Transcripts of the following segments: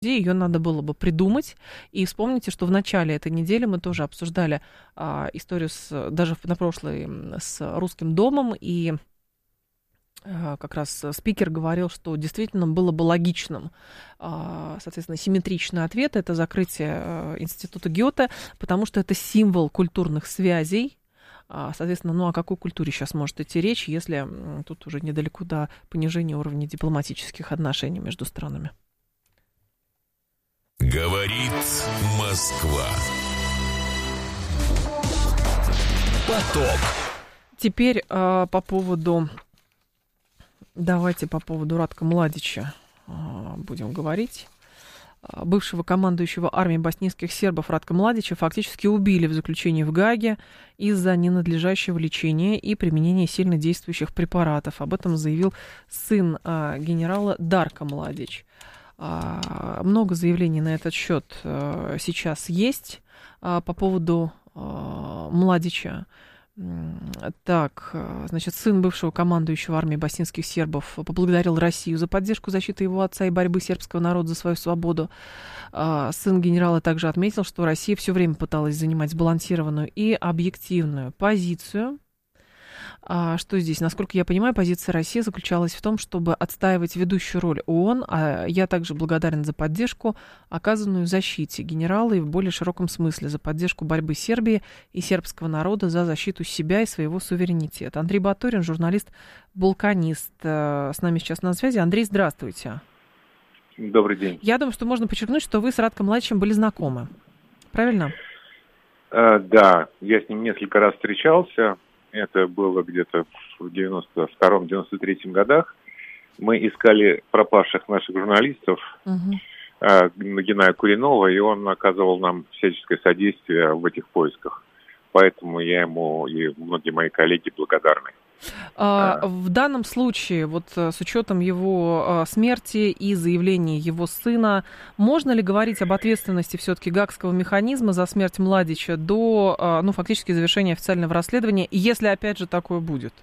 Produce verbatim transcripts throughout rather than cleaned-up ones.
ее надо было бы придумать. И вспомните, что в начале этой недели мы тоже обсуждали а, историю с, даже на прошлой с Русским домом, и а, как раз спикер говорил, что действительно было бы логичным, а, соответственно, симметричный ответ — это закрытие а, института Гёте, потому что это символ культурных связей. А, соответственно, ну о какой культуре сейчас может идти речь, если м, тут уже недалеко до понижения уровня дипломатических отношений между странами. Говорит Москва. Поток. Теперь э, по поводу, давайте по поводу Радка Младича э, будем говорить. Бывшего командующего армией боснийских сербов Радка Младича фактически убили в заключении в Гааге из-за ненадлежащего лечения и применения сильно действующих препаратов. Об этом заявил сын э, генерала Дарко Младич. Много заявлений на этот счет сейчас есть по поводу Младича. Так, значит, сын бывшего командующего армией боснийских сербов поблагодарил Россию за поддержку защиты его отца и борьбы сербского народа за свою свободу. Сын генерала также отметил, что Россия все время пыталась занимать сбалансированную и объективную позицию. А что здесь? Насколько я понимаю, позиция России заключалась в том, чтобы отстаивать ведущую роль ООН, а я также благодарен за поддержку, оказанную защите генерала и в более широком смысле за поддержку борьбы Сербии и сербского народа за защиту себя и своего суверенитета. Андрей Батурин, журналист-балканист, с нами сейчас на связи. Андрей, здравствуйте. Добрый день. Я думаю, что можно подчеркнуть, что вы с Радком Младичем были знакомы. Правильно? А, да, я с ним несколько раз встречался. Это было где-то в девяносто втором — девяносто третьем годах. Мы искали пропавших наших журналистов, uh-huh. э, Геннадия Куринова, и он оказывал нам всяческое содействие в этих поисках. Поэтому я ему и многие мои коллеги благодарны. А, а. В данном случае, вот с учетом его смерти и заявлений его сына, можно ли говорить об ответственности все-таки Гаагского механизма за смерть Младича до, ну, фактически завершения официального расследования, если, опять же, такое будет?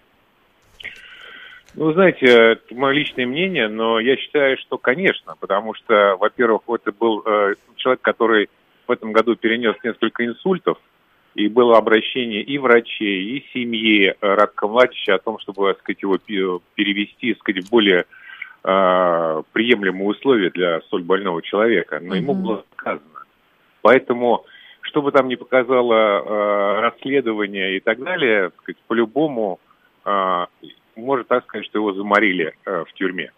Ну, знаете, это мое личное мнение, но я считаю, что, конечно, потому что, во-первых, это был э, человек, который в этом году перенес несколько инсультов, и было обращение и врачей, и семьи Радка Младича о том, чтобы, так сказать, его перевести, так сказать, в более э, приемлемые условия для столь больного человека. Но mm-hmm. ему было отказано. Поэтому, что бы там ни показало э, расследование и так далее, так сказать, по-любому э, можно так сказать, что его заморили э, в тюрьме.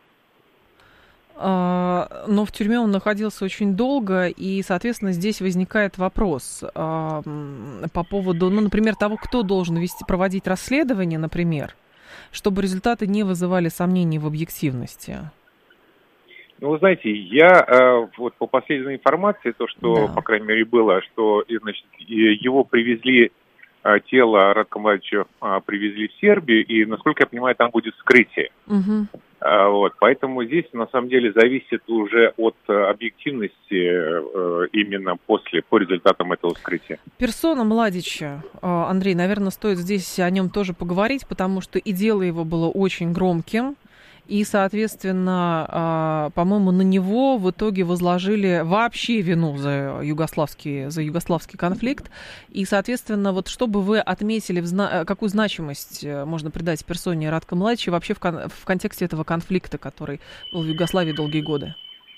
Но в тюрьме он находился очень долго, и, соответственно, здесь возникает вопрос а, по поводу, ну, например, того, кто должен вести, проводить расследование, например, чтобы результаты не вызывали сомнений в объективности. Ну, вы знаете, я э, вот по последней информации, то, что, да. по крайней мере, было, что, значит, его привезли, э, тело Радка Младича э, привезли в Сербию, и, насколько я понимаю, там будет вскрытие. Угу. Вот, поэтому здесь на самом деле зависит уже от объективности э, именно после, по результатам этого вскрытия. Персона Младича, Андрей, наверное, стоит здесь о нем тоже поговорить, потому что и дело его было очень громким, и, соответственно, по-моему, на него в итоге возложили вообще вину за югославский, за югославский конфликт. И, соответственно, вот чтобы вы отметили, какую значимость можно придать персоне Радка Младича вообще в, кон- в контексте этого конфликта, который был в Югославии долгие годы?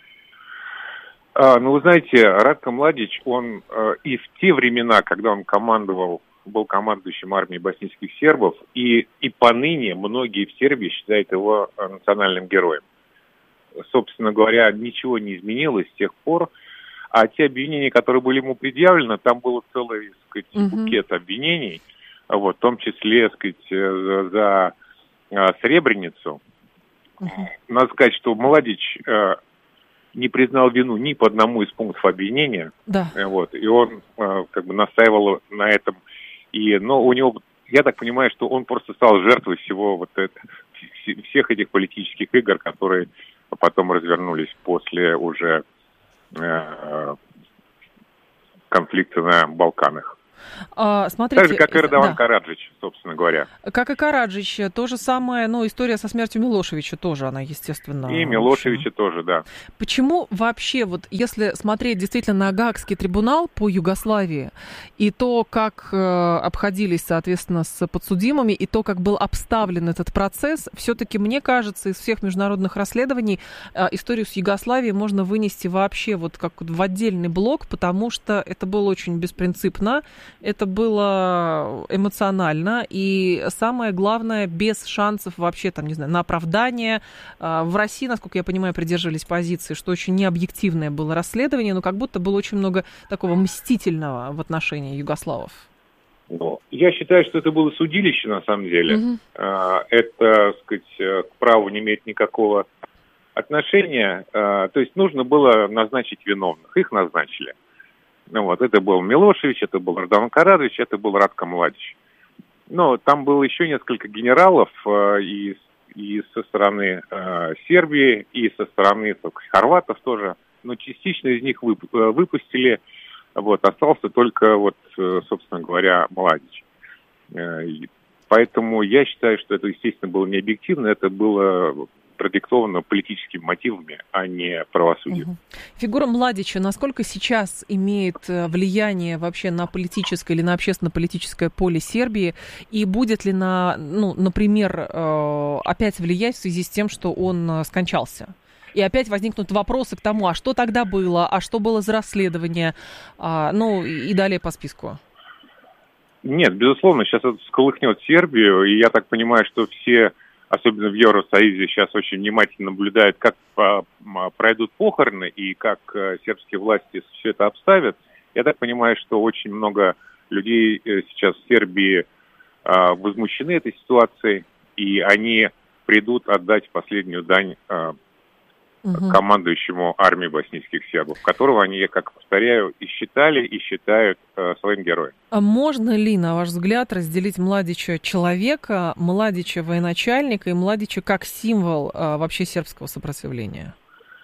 А, ну, вы знаете, Радко Младич, он э, и в те времена, когда он командовал, был командующим армией боснийских сербов, и, и поныне многие в Сербии считают его национальным героем. Собственно говоря, ничего не изменилось с тех пор, а те обвинения, которые были ему предъявлены, там был целый, так сказать, uh-huh. букет обвинений, вот, в том числе, так сказать, за, за а, Сребреницу. Uh-huh. Надо сказать, что Младич а, не признал вину ни по одному из пунктов обвинения, да. вот, и он а, как бы настаивал на этом. И, но у него, я так понимаю, что он просто стал жертвой всего вот это, всех этих политических игр, которые потом развернулись после уже э, конфликта на Балканах. А, смотрите, Так же, как и Радован да. Караджич, собственно говоря. Как и Караджич, то же самое, ну, история со смертью Милошевича тоже, она, естественно. И Милошевича тоже, да. Почему вообще, вот если смотреть действительно на Гаагский трибунал по Югославии, и то, как э, обходились, соответственно, с подсудимыми, и то, как был обставлен этот процесс, все-таки, мне кажется, из всех международных расследований э, историю с Югославией можно вынести вообще вот как в отдельный блок, потому что это было очень беспринципно, это было эмоционально, и самое главное, без шансов вообще, там, не знаю, на оправдание. В России, насколько я понимаю, придерживались позиции, что очень необъективное было расследование, но как будто было очень много такого мстительного в отношении югославов. Ну, я считаю, что это было судилище, на самом деле. Угу. Это, так сказать, к праву не имеет никакого отношения. То есть нужно было назначить виновных. Их назначили. Ну, вот, это был Милошевич, это был Радован Караджич, это был Ратко Младич. Но там было еще несколько генералов э, и, и со стороны э, Сербии, и со стороны так, хорватов тоже. Но частично из них вып, э, выпустили. Вот, остался только, вот, э, собственно говоря, Младич. Э, и поэтому я считаю, что это, естественно, было не объективно, это было продиктовано политическими мотивами, а не правосудием. Угу. Фигура Младича насколько сейчас имеет влияние вообще на политическое или на общественно-политическое поле Сербии? И будет ли, на, ну, например, опять влиять в связи с тем, что он скончался? И опять возникнут вопросы к тому, а что тогда было, а что было за расследование, а, ну и далее по списку. Нет, безусловно, сейчас это всколыхнет Сербию, и я так понимаю, что все, особенно в Евросоюзе, сейчас очень внимательно наблюдают, как пройдут похороны и как сербские власти все это обставят. Я так понимаю, что очень много людей сейчас в Сербии возмущены этой ситуацией, и они придут отдать последнюю дань угу. командующему армией боснийских сербов, которого они, я как повторяю, и считали, и считают э, своим героем. А можно ли, на ваш взгляд, разделить Младича человека, Младича военачальника и Младича как символ э, вообще сербского сопротивления?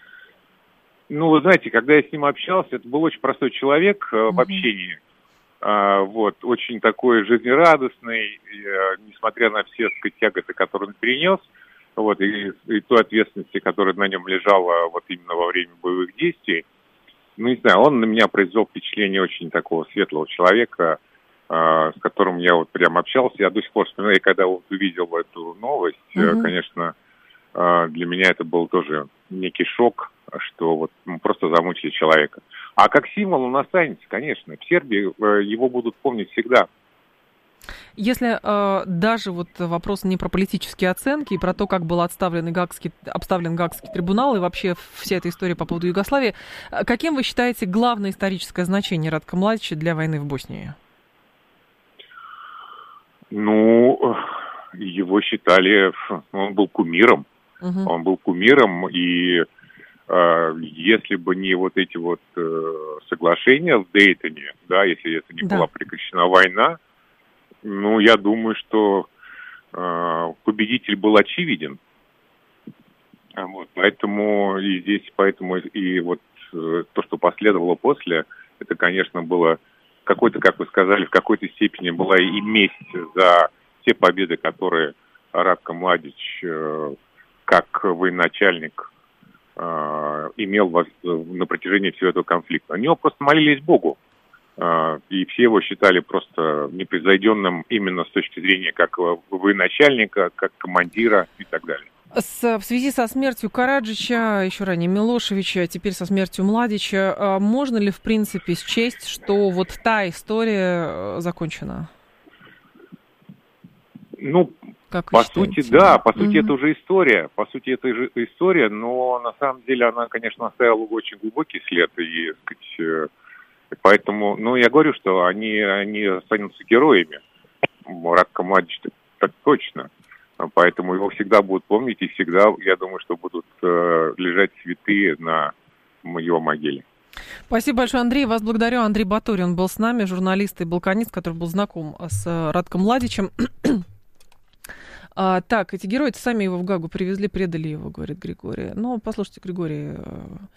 Ну, вы знаете, когда я с ним общался, это был очень простой человек э, угу. в общении. Э, вот, очень такой жизнерадостный, э, несмотря на все, так сказать, тяготы, которые он перенес. Вот, и, и той ответственности, которая на нем лежала вот именно во время боевых действий. Ну, не знаю, он на меня произвел впечатление очень такого светлого человека, э, с которым я вот прям общался. Я до сих пор вспоминаю, и когда вот увидел эту новость, mm-hmm. э, конечно, э, для меня это был тоже некий шок, что вот мы просто замучили человека. А как символ он останется, конечно. В Сербии э, его будут помнить всегда. Если э, даже вот вопрос не про политические оценки и про то, как был отставлен Гаагский, обставлен Гаагский трибунал и вообще вся эта история по поводу Югославии, каким вы считаете главное историческое значение Ратко Младича для войны в Боснии? Ну, его считали, он был кумиром, угу. он был кумиром, и э, если бы не вот эти вот э, соглашения в Дейтоне, да, если это не да. была прекращена война, ну, я думаю, что э, победитель был очевиден. Вот, поэтому и здесь, поэтому и вот э, то, что последовало после, это, конечно, было какой-то, как вы сказали, в какой-то степени была и месть за те победы, которые Ратко Младич, э, как военачальник, э, имел во, на протяжении всего этого конфликта. Они просто молились Богу. И все его считали просто непревзойденным именно с точки зрения как военачальника, как командира и так далее. С, в связи со смертью Караджича, еще ранее Милошевича, теперь со смертью Младича, можно ли в принципе счесть, что вот та история закончена? Ну, как по сути, да, по сути, mm-hmm. это уже история, по сути, это же история, но на самом деле она, конечно, оставила очень глубокий след и, так сказать, поэтому, ну, я говорю, что они, они останутся героями. Ратко Младич так точно. Поэтому его всегда будут помнить, и всегда, я думаю, что будут э, лежать цветы на его могиле. Спасибо большое, Андрей. Вас благодарю. Андрей Батурин был с нами, журналист и балканист, который был знаком с Ратко Младичем. А, так, эти герои сами его в Гаагу привезли, предали его, говорит Григорий. Ну, послушайте, Григорий...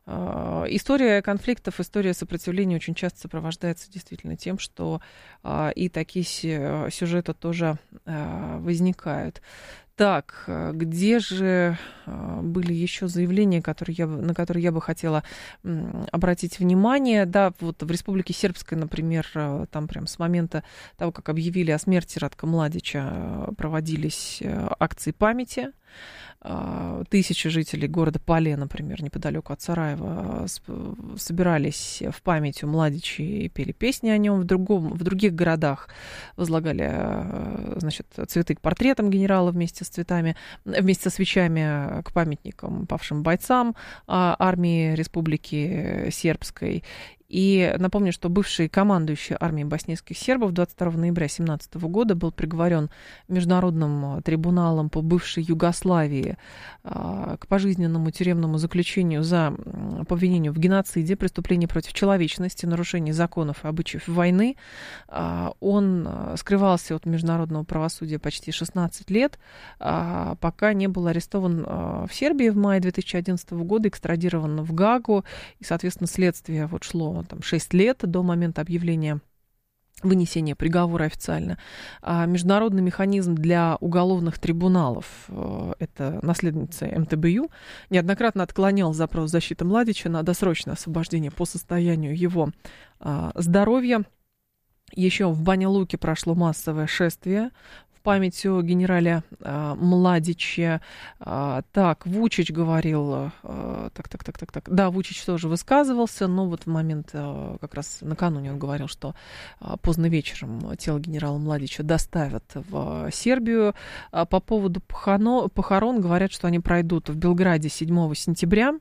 История конфликтов, история сопротивления очень часто сопровождается действительно тем, что и такие сюжеты тоже возникают. Так, где же были еще заявления, которые я, на которые я бы хотела обратить внимание? Да, вот в Республике Сербской, например, там прям с момента того, как объявили о смерти Ratka Mladića, проводились акции памяти. Тысячи жителей города Пале, например, неподалеку от Сараева, собирались в память у Младича и пели песни о нем. В, другом, в других городах возлагали, значит, цветы к портретам генерала вместе с цветами, вместе со свечами к памятникам павшим бойцам армии Республики Сербской. И напомню, что бывший командующий армией боснийских сербов двадцать второго ноября две тысячи семнадцатого года был приговорен Международным трибуналом по бывшей Югославии к пожизненному тюремному заключению за по обвинению в геноциде, преступлении против человечности, нарушении законов и обычаев войны. Он скрывался от международного правосудия почти шестнадцать лет, пока не был арестован в Сербии в мае две тысячи одиннадцатого года, экстрадирован в Гаагу, и, соответственно, следствие вот шло там шесть лет до момента объявления вынесения приговора официально. А международный механизм для уголовных трибуналов, это наследница эм тэ бэ ю, неоднократно отклонял запрос защиты Младича на досрочное освобождение по состоянию его а, здоровья. Еще в Баня-Луке прошло массовое шествие в память о генерале а, Младиче. А, так, Вучич говорил, а, так, так, так, так, так, да, Вучич тоже высказывался, но вот в момент, а, как раз накануне он говорил, что а, поздно вечером тело генерала Младича доставят в Сербию. А, по поводу похорон, похорон говорят, что они пройдут в Белграде седьмого сентября.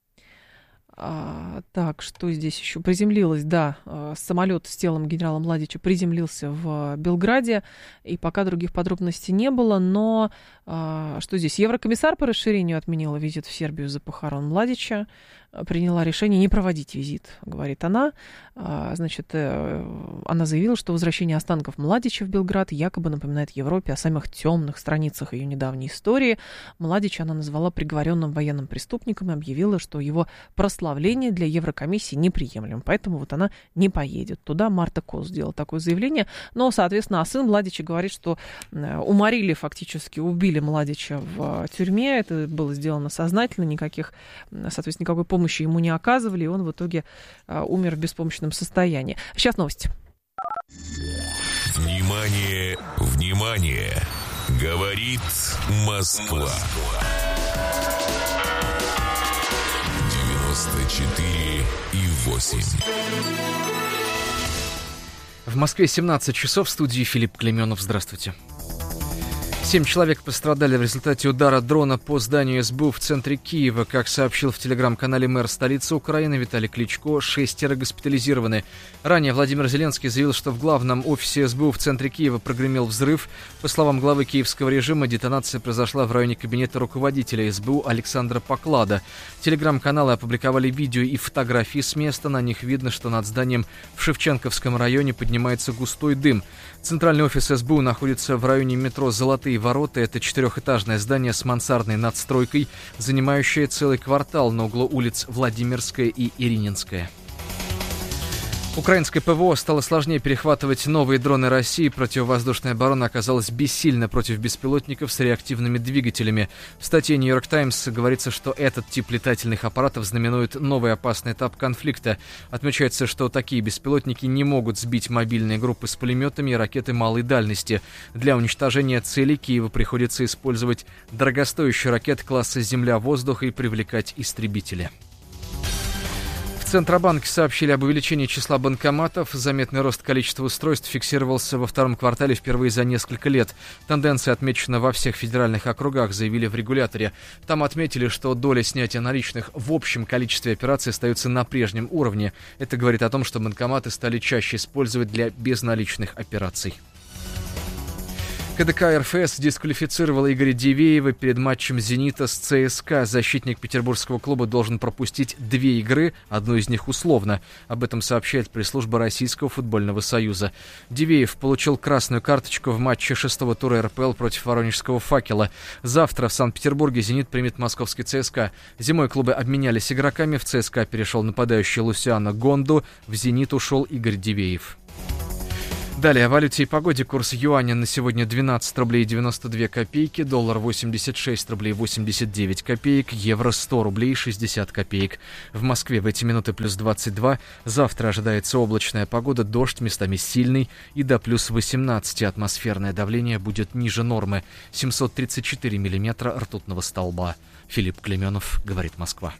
А, так, что здесь еще? Приземлилась, да, самолет с телом генерала Младича приземлился в Белграде, и пока других подробностей не было, но а, что здесь? Еврокомиссар по расширению отменила визит в Сербию за похорон Младича, приняла решение не проводить визит, говорит она. А, значит, она заявила, что возвращение останков Младича в Белград якобы напоминает Европе о самых темных страницах ее недавней истории. Младича она назвала приговоренным военным преступником и объявила, что его прославление для Еврокомиссии неприемлемо, поэтому вот она не поедет туда. Марта Кос сделала такое заявление, но, соответственно, а сын Младича говорит, что уморили, фактически убили Младича в тюрьме, это было сделано сознательно, никаких, соответственно, никакой помощи ему не оказывали, и он в итоге а, умер в беспомощном состоянии. Сейчас новости. Внимание, внимание! Говорит Москва. девяносто четыре и восемь. В Москве семнадцать часов, в студии Филипп Клеменов. Здравствуйте. Семь человек пострадали в результате удара дрона по зданию эс бэ у в центре Киева. Как сообщил в телеграм-канале мэр столицы Украины Виталий Кличко, шестеро госпитализированы. Ранее Владимир Зеленский заявил, что в главном офисе эс бэ у в центре Киева прогремел взрыв. По словам главы киевского режима, детонация произошла в районе кабинета руководителя эс бэ у Александра Поклада. Телеграм-каналы опубликовали видео и фотографии с места. На них видно, что над зданием в Шевченковском районе поднимается густой дым. Центральный офис эс бэ у находится в районе метро «Золотые ворота». Это четырехэтажное здание с мансардной надстройкой, занимающее целый квартал на углу улиц Владимирская и Ирининская. Украинское ПВО стало сложнее перехватывать новые дроны России. Противовоздушная оборона оказалась бессильна против беспилотников с реактивными двигателями. В статье «Нью-Йорк Таймс» говорится, что этот тип летательных аппаратов знаменует новый опасный этап конфликта. Отмечается, что такие беспилотники не могут сбить мобильные группы с пулеметами и ракеты малой дальности. Для уничтожения целей Киеву приходится использовать дорогостоящие ракеты класса «Земля-воздух» и привлекать истребители. В Центробанке сообщили об увеличении числа банкоматов. Заметный рост количества устройств фиксировался во втором квартале впервые за несколько лет. Тенденция отмечена во всех федеральных округах, заявили в регуляторе. Там отметили, что доля снятия наличных в общем количестве операций остается на прежнем уровне. Это говорит о том, что банкоматы стали чаще использовать для безналичных операций. КДК РФС дисквалифицировал Игоря Дивеева перед матчем «Зенита» с ЦСКА. Защитник петербургского клуба должен пропустить две игры, одну из них условно. Об этом сообщает пресс-служба Российского футбольного союза. Дивеев получил красную карточку в матче шестого тура эр пэ эл против воронежского «Факела». Завтра в Санкт-Петербурге «Зенит» примет московский ЦСКА. Зимой клубы обменялись игроками. В ЦСКА перешел нападающий Лусиано Гонду, в «Зенит» ушел Игорь Дивеев. Далее о валюте и погоде. Курс юаня на сегодня двенадцать рублей девяносто две копейки, доллар восемьдесят шесть рублей восемьдесят девять копеек, евро сто рублей шестьдесят копеек. В Москве в эти минуты плюс двадцать два. Завтра ожидается облачная погода, дождь местами сильный и до плюс восемнадцать. Атмосферное давление будет ниже нормы. семьсот тридцать четыре миллиметра ртутного столба. Филипп Клеменов, говорит Москва.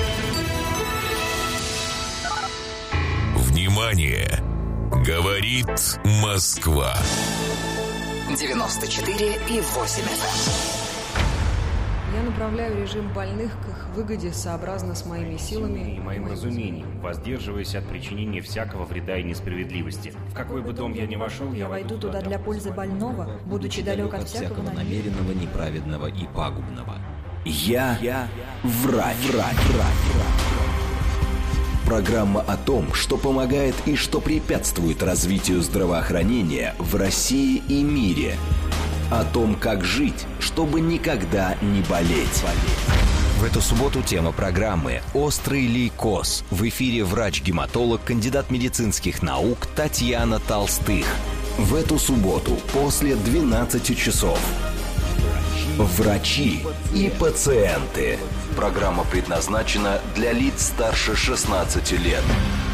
Внимание! Говорит Москва. девяносто четыре и восемь эф эм. Я направляю режим больных к их выгоде сообразно с моими силами и моим разумением, воздерживаясь от причинения всякого вреда и несправедливости. В какой бы дом я ни вошел, я войду туда для пользы больного, будучи далек от всякого намеренного, неправедного и пагубного. Я, я врач, врач, врач, врач. Программа о том, что помогает и что препятствует развитию здравоохранения в России и мире. О том, как жить, чтобы никогда не болеть. В эту субботу тема программы «Острый лейкоз». В эфире врач-гематолог, кандидат медицинских наук Татьяна Толстых. В эту субботу после двенадцати часов. Врачи и пациенты. Программа предназначена для лиц старше шестнадцати лет.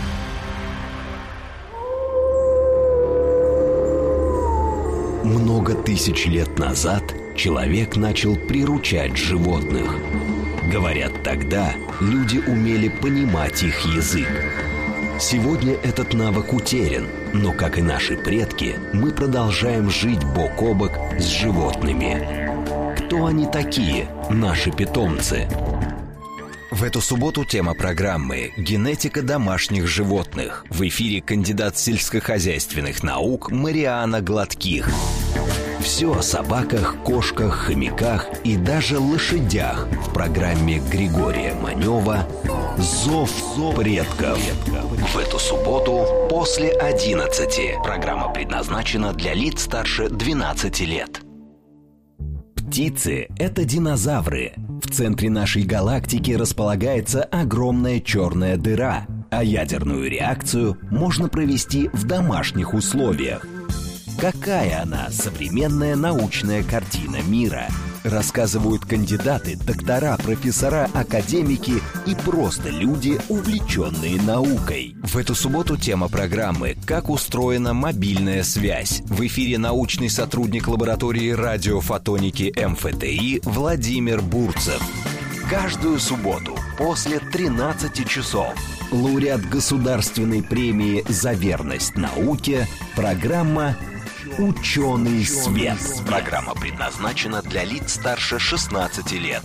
Много тысяч лет назад человек начал приручать животных. Говорят, тогда люди умели понимать их язык. Сегодня этот навык утерян, но, как и наши предки, мы продолжаем жить бок о бок с животными. Кто они такие, наши питомцы? В эту субботу тема программы «Генетика домашних животных». В эфире кандидат сельскохозяйственных наук Мариана Гладких. Все о собаках, кошках, хомяках и даже лошадях в программе Григория Манева «Зов предков». В эту субботу после одиннадцати. Программа предназначена для лиц старше двенадцати лет. Птицы – это динозавры. В центре нашей галактики располагается огромная черная дыра, а ядерную реакцию можно провести в домашних условиях. Какая она, современная научная картина мира? Рассказывают кандидаты, доктора, профессора, академики и просто люди, увлеченные наукой. В эту субботу тема программы «Как устроена мобильная связь». В эфире научный сотрудник лаборатории радиофотоники эм эф тэ и Владимир Бурцев. Каждую субботу после тринадцати часов. Лауреат государственной премии «За верность науке» программа «Ученый свет». Программа предназначена для лиц старше шестнадцати лет.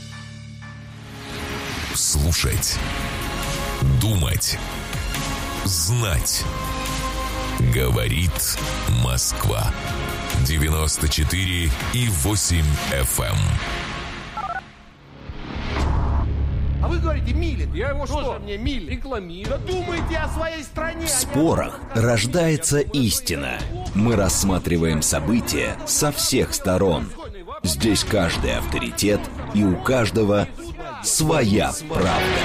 Слушать, думать, знать. Говорит Москва. девяносто четыре и восемь эф эм. А вы говорите, Милин. Я его что? Мне Милин рекламирует. Да думайте о своей стране. В спорах рождается истина. Мы рассматриваем события со всех сторон. Здесь каждый авторитет, и у каждого своя правда.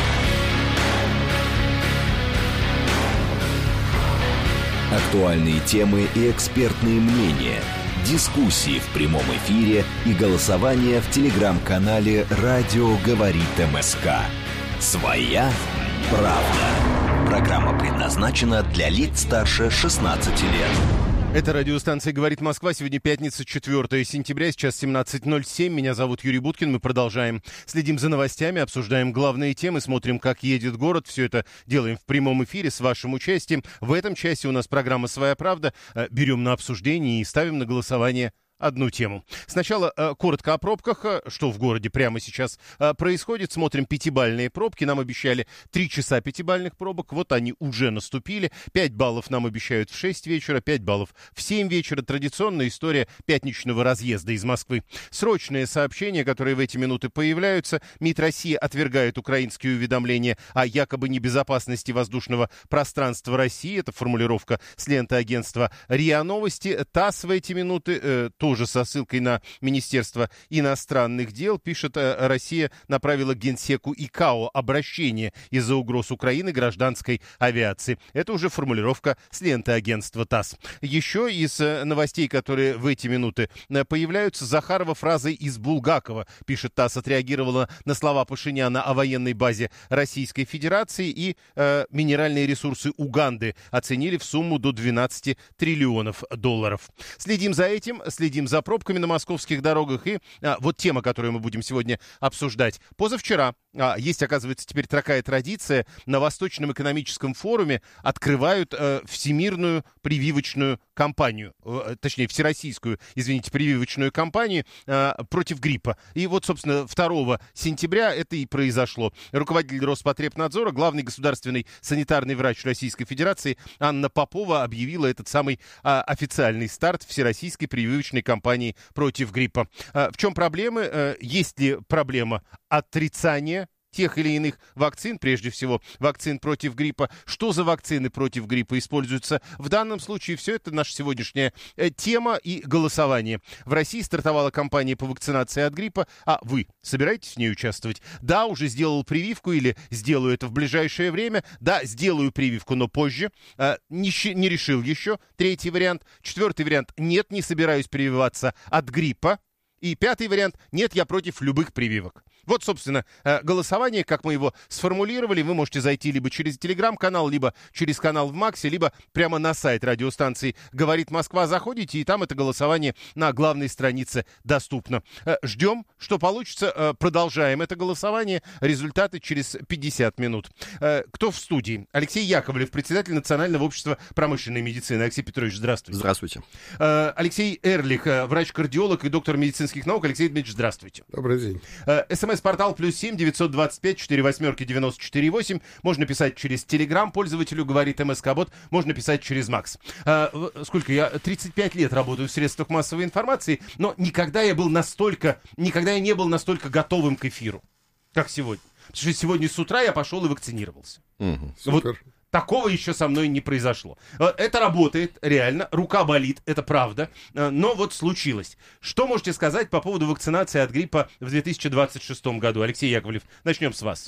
Актуальные темы и экспертные мнения. Дискуссии в прямом эфире и голосование в телеграм-канале «Радио говорит эм эс ка». Своя правда. Программа предназначена для лиц старше шестнадцати лет. Это радиостанция «Говорит Москва». Сегодня пятница, четвёртого сентября, сейчас семнадцать ноль семь. Меня зовут Юрий Буткин. Мы продолжаем. Следим за новостями, обсуждаем главные темы, смотрим, как едет город. Все это делаем в прямом эфире с вашим участием. В этом часе у нас программа «Своя правда». Берем на обсуждение и ставим на голосование одну тему. Сначала э, коротко о пробках, э, что в городе прямо сейчас э, происходит. Смотрим пятибалльные пробки. Нам обещали три часа пятибалльных пробок. Вот они уже наступили. пять баллов нам обещают в шесть вечера, пять баллов в семь вечера. Традиционная история пятничного разъезда из Москвы. Срочные сообщения, которые в эти минуты появляются. МИД России отвергает украинские уведомления о якобы небезопасности воздушного пространства России. Это формулировка с ленты агентства РИА Новости. ТАСС в эти минуты э, тоже тоже со ссылкой на Министерство иностранных дел, пишет, Россия направила Генсеку ИКАО обращение из-за угроз Украины гражданской авиации. Это уже формулировка с ленты агентства ТАСС. Еще из новостей, которые в эти минуты появляются, Захарова фразой из Булгакова, пишет ТАСС, отреагировала на слова Пашиняна о военной базе Российской Федерации, и э, минеральные ресурсы Уганды оценили в сумму до двенадцати триллионов долларов. Следим за этим, следим за пробками на московских дорогах. И а, вот тема, которую мы будем сегодня обсуждать. Позавчера, а, есть, оказывается, теперь такая традиция, на Восточном экономическом форуме открывают а, всемирную прививочную кампанию, а, точнее, всероссийскую, извините, прививочную кампанию а, против гриппа. И вот, собственно, второго сентября это и произошло. Руководитель Роспотребнадзора, главный государственный санитарный врач Российской Федерации Анна Попова объявила этот самый а, официальный старт всероссийской прививочной кампании кампании против гриппа. В чем проблемы? Есть ли проблема отрицания тех или иных вакцин, прежде всего вакцин против гриппа? Что за вакцины против гриппа используются в данном случае? Все это наша сегодняшняя тема и голосование. В России стартовала кампания по вакцинации от гриппа, а вы собираетесь в ней участвовать? Да, уже сделал прививку или сделаю это в ближайшее время? Да, сделаю прививку, но позже. Не, не решил еще. Третий вариант. Четвертый вариант. Нет, не собираюсь прививаться от гриппа. И пятый вариант. Нет, я против любых прививок. Вот, собственно, голосование, как мы его сформулировали. Вы можете зайти либо через телеграм-канал, либо через канал в Максе, либо прямо на сайт радиостанции «Говорит Москва». Заходите, и там это голосование на главной странице доступно. Ждем, что получится. Продолжаем это голосование. Результаты через пятьдесят минут. Кто в студии? Алексей Яковлев, председатель Национального общества промышленной медицины. Алексей Петрович, здравствуйте. Здравствуйте. Алексей Эрлих, врач-кардиолог и доктор медицинских наук. Алексей Дмитриевич, здравствуйте. Добрый день. СМС-портал плюс семь девятьсот двадцать пять четыре восьмерки девяносто четыре восемь. Можно писать через Телеграм пользователю, говорит МСК-бот. Можно писать через Макс. А, сколько я? тридцать пять лет работаю в средствах массовой информации, но никогда я был настолько, никогда я не был настолько готовым к эфиру, как сегодня. Потому что сегодня с утра я пошел и вакцинировался. Угу, вот такого еще со мной не произошло. Это работает, реально, рука болит, это правда, но вот случилось. Что можете сказать по поводу вакцинации от гриппа в две тысячи двадцать шестом году? Алексей Яковлев, начнем с вас.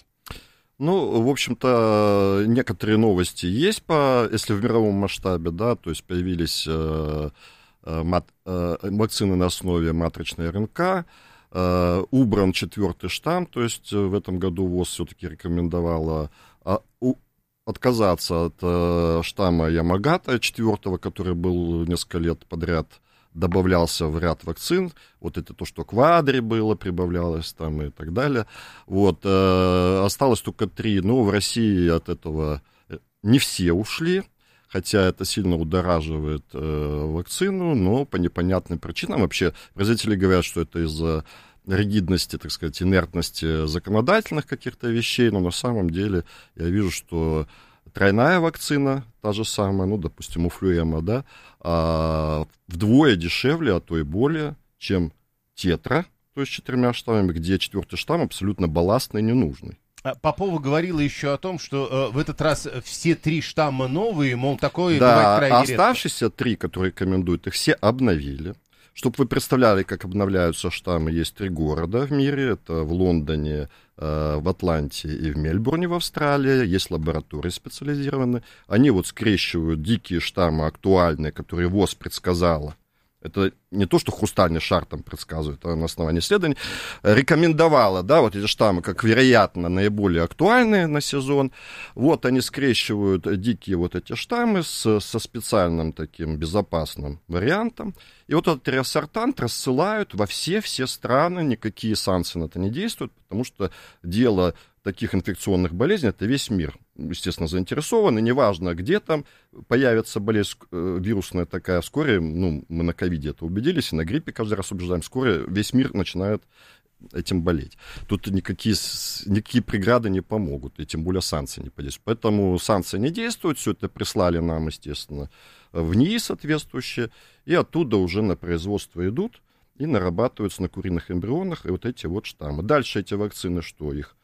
Ну, в общем-то, некоторые новости есть, по, если в мировом масштабе, да, то есть появились э, мат, э, вакцины на основе матричной РНК, э, убран четвертый штамм, то есть в этом году ВОЗ все-таки рекомендовала а, у, отказаться от э, штамма Ямагата четвертого, который был несколько лет подряд, добавлялся в ряд вакцин. Вот это то, что Квадри было, прибавлялось там и так далее. Вот, э, осталось только три. Но в России от этого не все ушли, хотя это сильно удораживает э, вакцину, но по непонятным причинам. Вообще, производители говорят, что это из-за ригидности, так сказать, инертности законодательных каких-то вещей, но на самом деле я вижу, что тройная вакцина, та же самая, ну, допустим, у флюэма, да, а, вдвое дешевле, а то и более, чем тетра, то есть четырьмя штаммами, где четвертый штамм абсолютно балластный и ненужный. Попова говорила еще о том, что э, в этот раз все три штамма новые, мол, такое да, бывает крайне редко. Да, оставшиеся три, которые рекомендуют, их все обновили. Чтобы вы представляли, как обновляются штаммы, есть три города в мире. Это в Лондоне, э, в Атланте и в Мельбурне в Австралии. Есть лаборатории специализированные. Они вот скрещивают дикие штаммы актуальные, которые ВОЗ предсказала. Это не то, что хрустальный шар там предсказывает, а на основании исследований. Рекомендовала, да, вот эти штаммы, как, вероятно, наиболее актуальные на сезон. Вот они скрещивают дикие вот эти штаммы с, со специальным таким безопасным вариантом. И вот этот реассортант рассылают во все-все страны, никакие санкции на это не действуют, потому что дело таких инфекционных болезней — это весь мир. естественно, заинтересованы, неважно, где там появится болезнь вирусная такая, вскоре, ну, мы на ковиде это убедились, и на гриппе каждый раз убеждаем, вскоре весь мир начинает этим болеть. Тут никакие, никакие преграды не помогут, и тем более санкции не подействуют. Поэтому санкции не действуют, все это прислали нам, естественно, в НИИ соответствующие, и оттуда уже на производство идут и нарабатываются на куриных эмбрионах и вот эти вот штаммы. Дальше эти вакцины, что их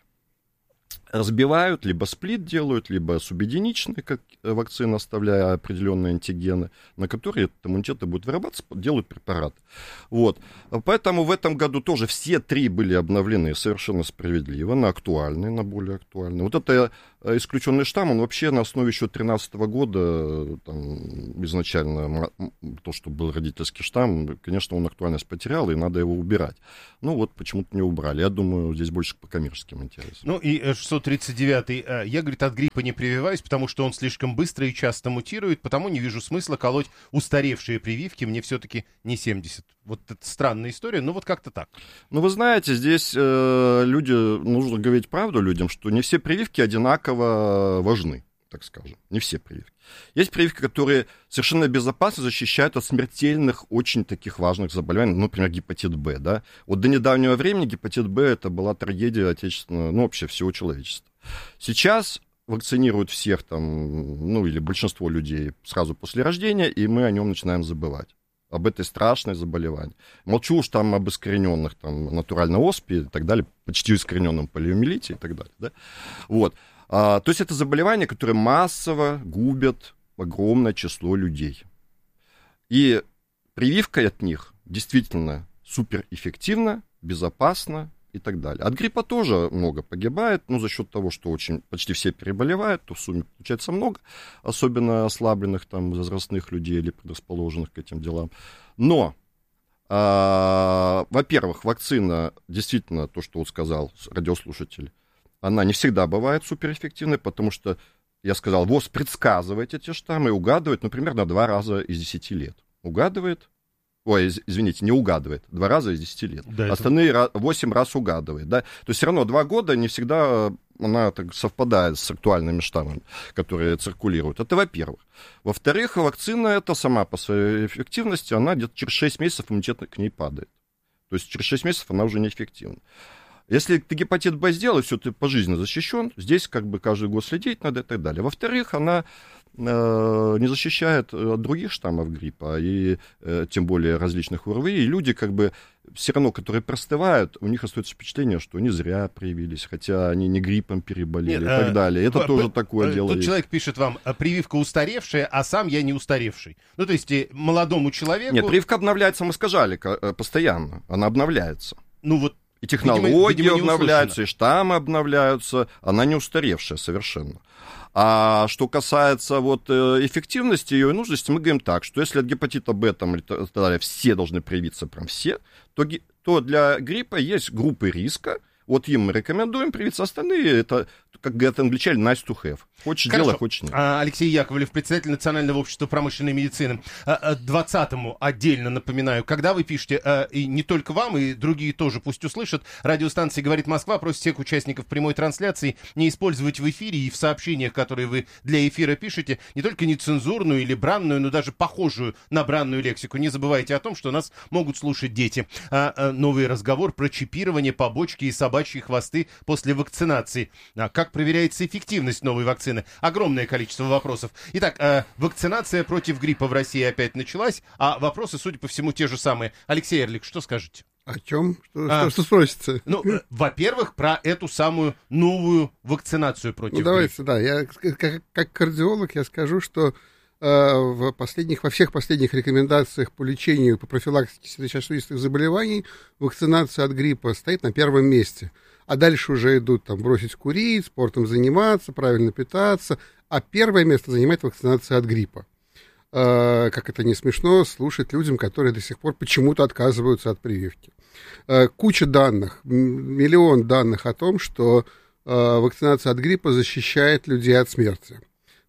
разбивают, либо сплит делают, либо субъединичные, как вакцины, оставляя определенные антигены, на которые этот иммунитет и будет вырабатываться, делают препараты. Вот. Поэтому в этом году тоже все три были обновлены совершенно справедливо, на актуальные, на более актуальные. Вот это исключенный штамм, он вообще на основе еще две тысячи тринадцатого года, там, изначально то, что был родительский штамм, конечно, он актуальность потерял, и надо его убирать. Ну вот почему-то не убрали. Я думаю, здесь больше по коммерческим интересам. Ну и шестьсот тридцать девятый. Я, говорит, от гриппа не прививаюсь, потому что он слишком быстро и часто мутирует, потому не вижу смысла колоть устаревшие прививки, мне все-таки не семьдесят. Вот это странная история, но вот как-то так. Ну, вы знаете, здесь э, люди, нужно говорить правду людям, что не все прививки одинаково важны, так скажем. Не все прививки. Есть прививки, которые совершенно безопасно защищают от смертельных, очень таких важных заболеваний, ну, например, гепатит Б, да. Вот до недавнего времени гепатит Б это была трагедия отечественного, ну, вообще всего человечества. Сейчас вакцинируют всех там, ну, или большинство людей сразу после рождения, и мы о нем начинаем забывать. Об этой страшной заболевании. Молчу уж там об искорененных там натуральной оспе и так далее, почти искорененном полиомиелите и так далее, да. Вот. А, то есть это заболевания, которые массово губят огромное число людей. И прививка от них действительно суперэффективна, безопасна и так далее. От гриппа тоже много погибает, ну, за счет того, что очень почти все переболевают, то в сумме получается много, особенно ослабленных там возрастных людей или предрасположенных к этим делам. Но, а, во-первых, вакцина, действительно, то, что вот сказал радиослушатель, она не всегда бывает суперэффективной, потому что, я сказал, ВОЗ предсказывает эти штаммы и угадывает, например, на два раза из десяти лет. Угадывает. Ой, извините, не угадывает. Два раза из десяти лет. Да, остальные это... восемь раз угадывает. Да? То есть все равно два года не всегда она так совпадает с актуальными штаммами, которые циркулируют. Это во-первых. Во-вторых, вакцина эта сама по своей эффективности, она где-то через шесть месяцев иммунитет к ней падает. То есть через шесть месяцев она уже неэффективна. Если ты гепатит Б сделал, все, ты пожизненно защищен, здесь как бы каждый год следить надо и так далее. Во-вторых, она э, не защищает от других штаммов гриппа, и э, тем более различных ОРВИ. И люди как бы все равно, которые простывают, у них остается впечатление, что они зря привились, хотя они не гриппом переболели. Нет, и так далее. Это п- тоже п- такое п- дело Тут есть. Человек пишет вам, прививка устаревшая, а сам я не устаревший. Ну, то есть молодому человеку... Нет, прививка обновляется, мы сказали, постоянно. Она обновляется. Ну вот. И технологии видимо, видимо, обновляются, и штаммы обновляются. Она не устаревшая совершенно. А что касается вот эффективности ее и нужности, мы говорим так, что если от гепатита Б там, и так далее, все должны привиться, прям все, то, то для гриппа есть группы риска. Вот им мы рекомендуем привиться, остальные это, как говорят англичане, nice to have. Хочешь Хорошо. делай, хочешь нет. Алексей Яковлев, председатель Национального общества промышленной медицины. двадцатому отдельно напоминаю, когда вы пишете, и не только вам, и другие тоже пусть услышат, радиостанция «Говорит Москва» просит всех участников прямой трансляции не использовать в эфире и в сообщениях, которые вы для эфира пишете, не только нецензурную или бранную, но даже похожую на бранную лексику. Не забывайте о том, что нас могут слушать дети. Новый разговор про чипирование, побочки и собачьи собачьи хвосты после вакцинации. А как проверяется эффективность новой вакцины? Огромное количество вопросов. Итак, э, вакцинация против гриппа в России опять началась, а вопросы, судя по всему, те же самые. Алексей Эрлик, что скажете? О чем? Что, а, что, что спросится? Ну, э, во-первых, про эту самую новую вакцинацию против ну, давайте, гриппа. Да, я как, как кардиолог я скажу, что в последних, во всех последних рекомендациях по лечению, по профилактике сердечно-сосудистых заболеваний вакцинация от гриппа стоит на первом месте. А дальше уже идут там бросить курить, спортом заниматься, правильно питаться. А первое место занимает вакцинация от гриппа. Э, как это не смешно слушать людям, которые до сих пор почему-то отказываются от прививки. Э, куча данных, миллион данных о том, что э, вакцинация от гриппа защищает людей от смерти.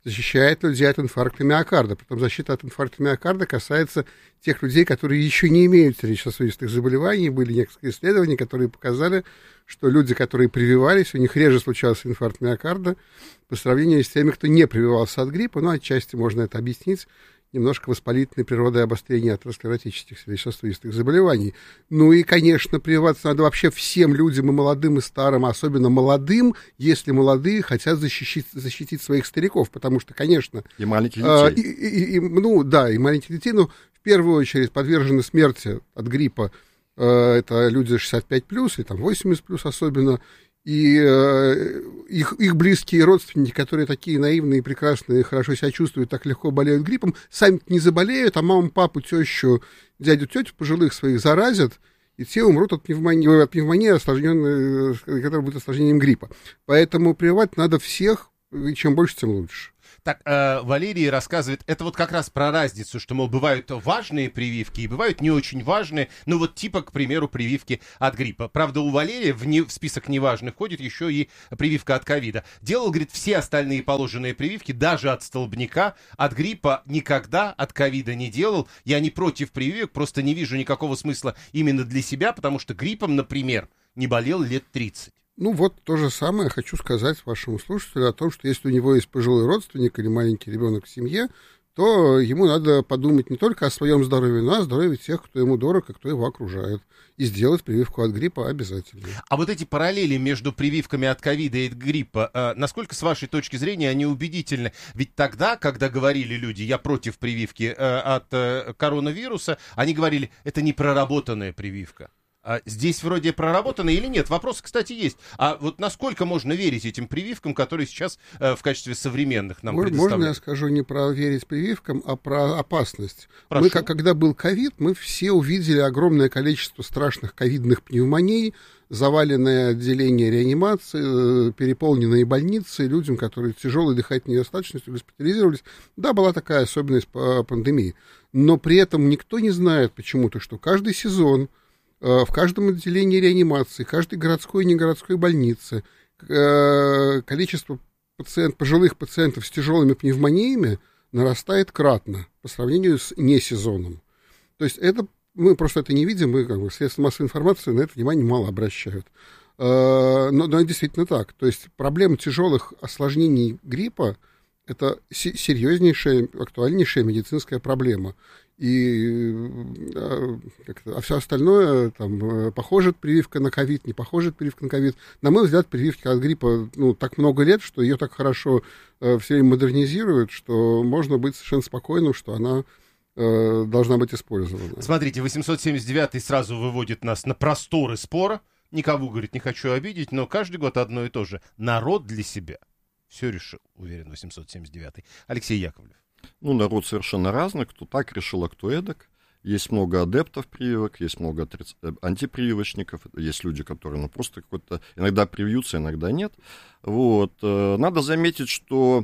защищает людей от инфаркта миокарда. Притом защита от инфаркта миокарда касается тех людей, которые еще не имеют сердечно-сосудистых заболеваний. Были несколько исследований, которые показали, что люди, которые прививались, у них реже случался инфаркт миокарда по сравнению с теми, кто не прививался от гриппа. Но отчасти можно это объяснить немножко воспалительной природой обострения атеросклеротических сердечно-сосудистых заболеваний. Ну и, конечно, прививаться надо вообще всем людям, и молодым, и старым, а особенно молодым, если молодые хотят защитить, защитить своих стариков, потому что, конечно... И маленьких детей. Э, и, и, и, ну, да, и маленьких детей, но в первую очередь подвержены смерти от гриппа э, это люди шестьдесят пять плюс, и там восемьдесят плюс особенно, и э, их, их близкие родственники, которые такие наивные, прекрасные, хорошо себя чувствуют, так легко болеют гриппом, сами не заболеют, а маму, папу, тещу, дядю, тетю пожилых своих заразят, и те умрут от пневмонии, от пневмонии осложненной, которая будет осложнением гриппа. Поэтому прививать надо всех, и чем больше, тем лучше. Так, э, Валерий рассказывает, это вот как раз про разницу, что, мол, бывают важные прививки и бывают не очень важные, ну вот типа, к примеру, прививки от гриппа. Правда, у Валерия в, не, в список неважных входит еще и прививка от ковида. Делал, говорит, все остальные положенные прививки, даже от столбняка, от гриппа никогда, от ковида не делал. Я не против прививок, просто не вижу никакого смысла именно для себя, потому что гриппом, например, не болел лет тридцать. Ну вот то же самое хочу сказать вашему слушателю о том, что если у него есть пожилой родственник или маленький ребенок в семье, то ему надо подумать не только о своем здоровье, но и о здоровье тех, кто ему дорог и кто его окружает. И сделать прививку от гриппа обязательно. А вот эти параллели между прививками от ковида и от гриппа, э, насколько, с вашей точки зрения, они убедительны? Ведь тогда, когда говорили люди, я против прививки э, от э, коронавируса, они говорили, это не проработанная прививка. А здесь вроде проработано или нет? Вопрос, кстати, есть. А вот насколько можно верить этим прививкам, которые сейчас э, в качестве современных нам можно, предоставляют? Можно я скажу не про верить прививкам, а про опасность? Прошу. Мы, когда был ковид, мы все увидели огромное количество страшных ковидных пневмоний, заваленное отделение реанимации, переполненные больницы, людям, которые с тяжелой дыхательной недостаточностью госпитализировались. Да, была такая особенность по пандемии. Но при этом никто не знает почему-то, что каждый сезон в каждом отделении реанимации, каждой городской и негородской больнице количество пациент, пожилых пациентов с тяжелыми пневмониями нарастает кратно по сравнению с несезоном. То есть это, мы просто это не видим, мы как бы средства массовой информации на это внимание мало обращают. Но, но это действительно так. То есть проблема тяжелых осложнений гриппа – это серьезнейшая, актуальнейшая медицинская проблема. И а все остальное, там, похожа прививка на ковид, не похожа прививка на ковид. На мой взгляд, прививка от гриппа, ну, так много лет, что ее так хорошо э, все время модернизируют, что можно быть совершенно спокойным, что она э, должна быть использована. Смотрите, восемьсот семьдесят девятый сразу выводит нас на просторы спора. Никого, говорит, не хочу обидеть, но каждый год одно и то же. Народ для себя все решил, уверен, восемьсот семьдесят девятый. Алексей Яковлев. Ну, народ совершенно разный, кто так решил, а кто эдак. Есть много адептов прививок, есть много антипрививочников, есть люди, которые ну, просто какой-то иногда привьются, иногда нет. Вот. Надо заметить, что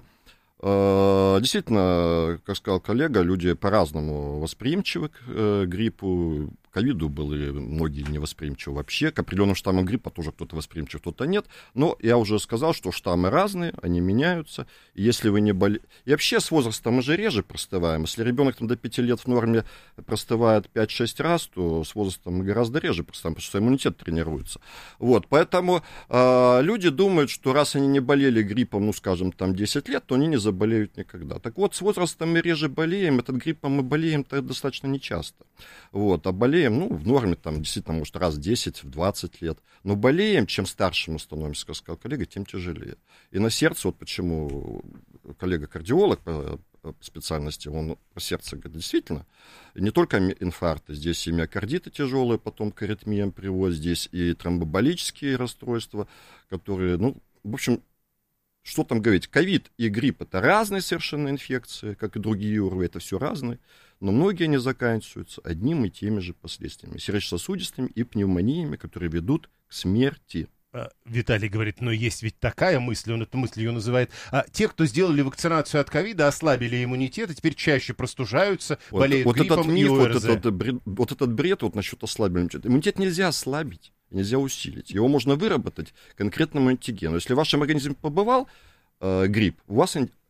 действительно, как сказал коллега, люди по-разному восприимчивы к гриппу. К ковиду были многие невосприимчивы вообще, к определенным штаммам гриппа тоже кто-то восприимчив, кто-то нет. Но я уже сказал, что штаммы разные, они меняются. И если вы не болеете... И вообще с возрастом мы же реже простываем. Если ребенок там, до пяти лет в норме простывает пять-шесть раз, то с возрастом мы гораздо реже простываем, потому что иммунитет тренируется. Вот, поэтому э, люди думают, что раз они не болели гриппом, ну, скажем, там десять лет, то они не заболеют никогда. Так вот, с возрастом мы реже болеем, этот гриппом мы болеем достаточно нечасто. Вот, а болеем ну, в норме, там, действительно, может, раз в десять, в двадцать лет. Но болеем, чем старше мы становимся, как сказал коллега, тем тяжелее. И на сердце, вот почему коллега-кардиолог по специальности, он по сердцу говорит, действительно, не только инфаркты, здесь и миокардиты тяжелые, потом к аритмиям приводят, здесь и тромбоболические расстройства, которые, ну, в общем, что там говорить, ковид и грипп — это разные совершенно инфекции, как и другие ОРВИ, это все разные, но многие они заканчиваются одним и теми же последствиями, сердечно-сосудистыми и пневмониями, которые ведут к смерти. Виталий говорит, но есть ведь такая мысль, он эту мысль ее называет. А те, кто сделали вакцинацию от ковида, ослабили иммунитет, и теперь чаще простужаются, вот, болеют вот гриппом этот миф, и ОРЗ. Вот этот, бред, вот этот бред вот насчет ослабления иммунитета. Иммунитет нельзя ослабить, нельзя усилить. Его можно выработать конкретному антигену. Если в вашем организме побывал э, грипп, у вас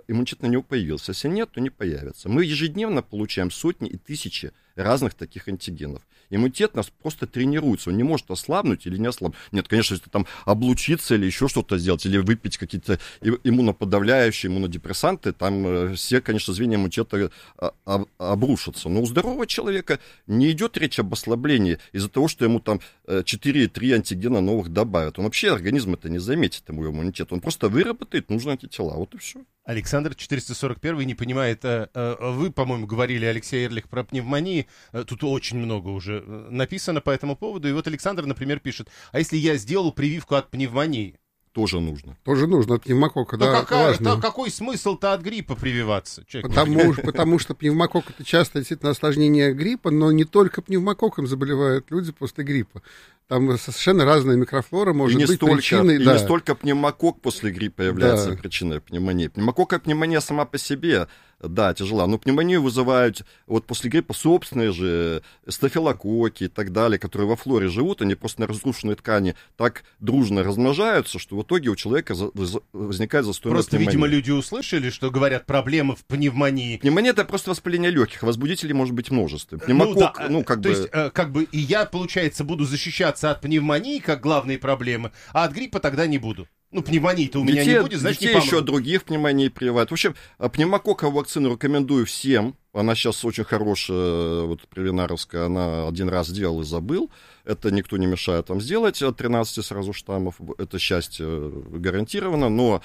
иммунитет на него появился. Если нет, то не появится. Мы ежедневно получаем сотни и тысячи разных таких антигенов. Иммунитет нас просто тренируется, он не может ослабнуть или не ослабнуть. Нет, конечно, если там облучиться или еще что-то сделать, или выпить какие-то иммуноподавляющие, иммунодепрессанты, там все, конечно, звенья иммунитета обрушатся. Но у здорового человека не идет речь об ослаблении из-за того, что ему там четыре-три антигена новых добавят. Он вообще, организм это не заметит, ему иммунитет. Он просто выработает нужные антитела, вот и все. Александр, четыреста сорок первый, не понимает, вы, по-моему, говорили, Алексей Эрлих, про пневмонию, тут очень много уже написано по этому поводу, и вот Александр, например, пишет, а если я сделал прививку от пневмонии? Тоже нужно. Тоже нужно, от пневмокока, да, какая, важно. Да, какой смысл-то от гриппа прививаться? Потому, потому что пневмокок — это часто действительно осложнение гриппа, но не только пневмококком заболевают люди после гриппа. Там совершенно разная микрофлора может и не быть столько, причиной... И да. не столько пневмокок после гриппа является да. причиной пневмонии. Пневмококковая пневмония сама по себе, да, тяжела. Но пневмонию вызывают вот после гриппа собственные же стафилококки и так далее, которые во флоре живут, они просто на разрушенной ткани так дружно размножаются, что в итоге у человека возникает застойная просто, пневмония. Видимо, люди услышали, что говорят проблемы в пневмонии. Пневмония — это просто воспаление легких, возбудителей может быть множество. Пневмокок, ну, да, ну, как то бы... есть, как бы и я, получается, буду защищаться от пневмонии, как главные проблемы, а от гриппа тогда не буду. Ну, пневмонии-то у меня детей, не будет, значит, детей не помру. еще других пневмоний прививают. В общем, пневмококковую вакцину рекомендую всем. Она сейчас очень хорошая, вот привинаровская, она один раз сделал и забыл. Это никто не мешает вам сделать. От тринадцати сразу штаммов, это счастье гарантировано, но...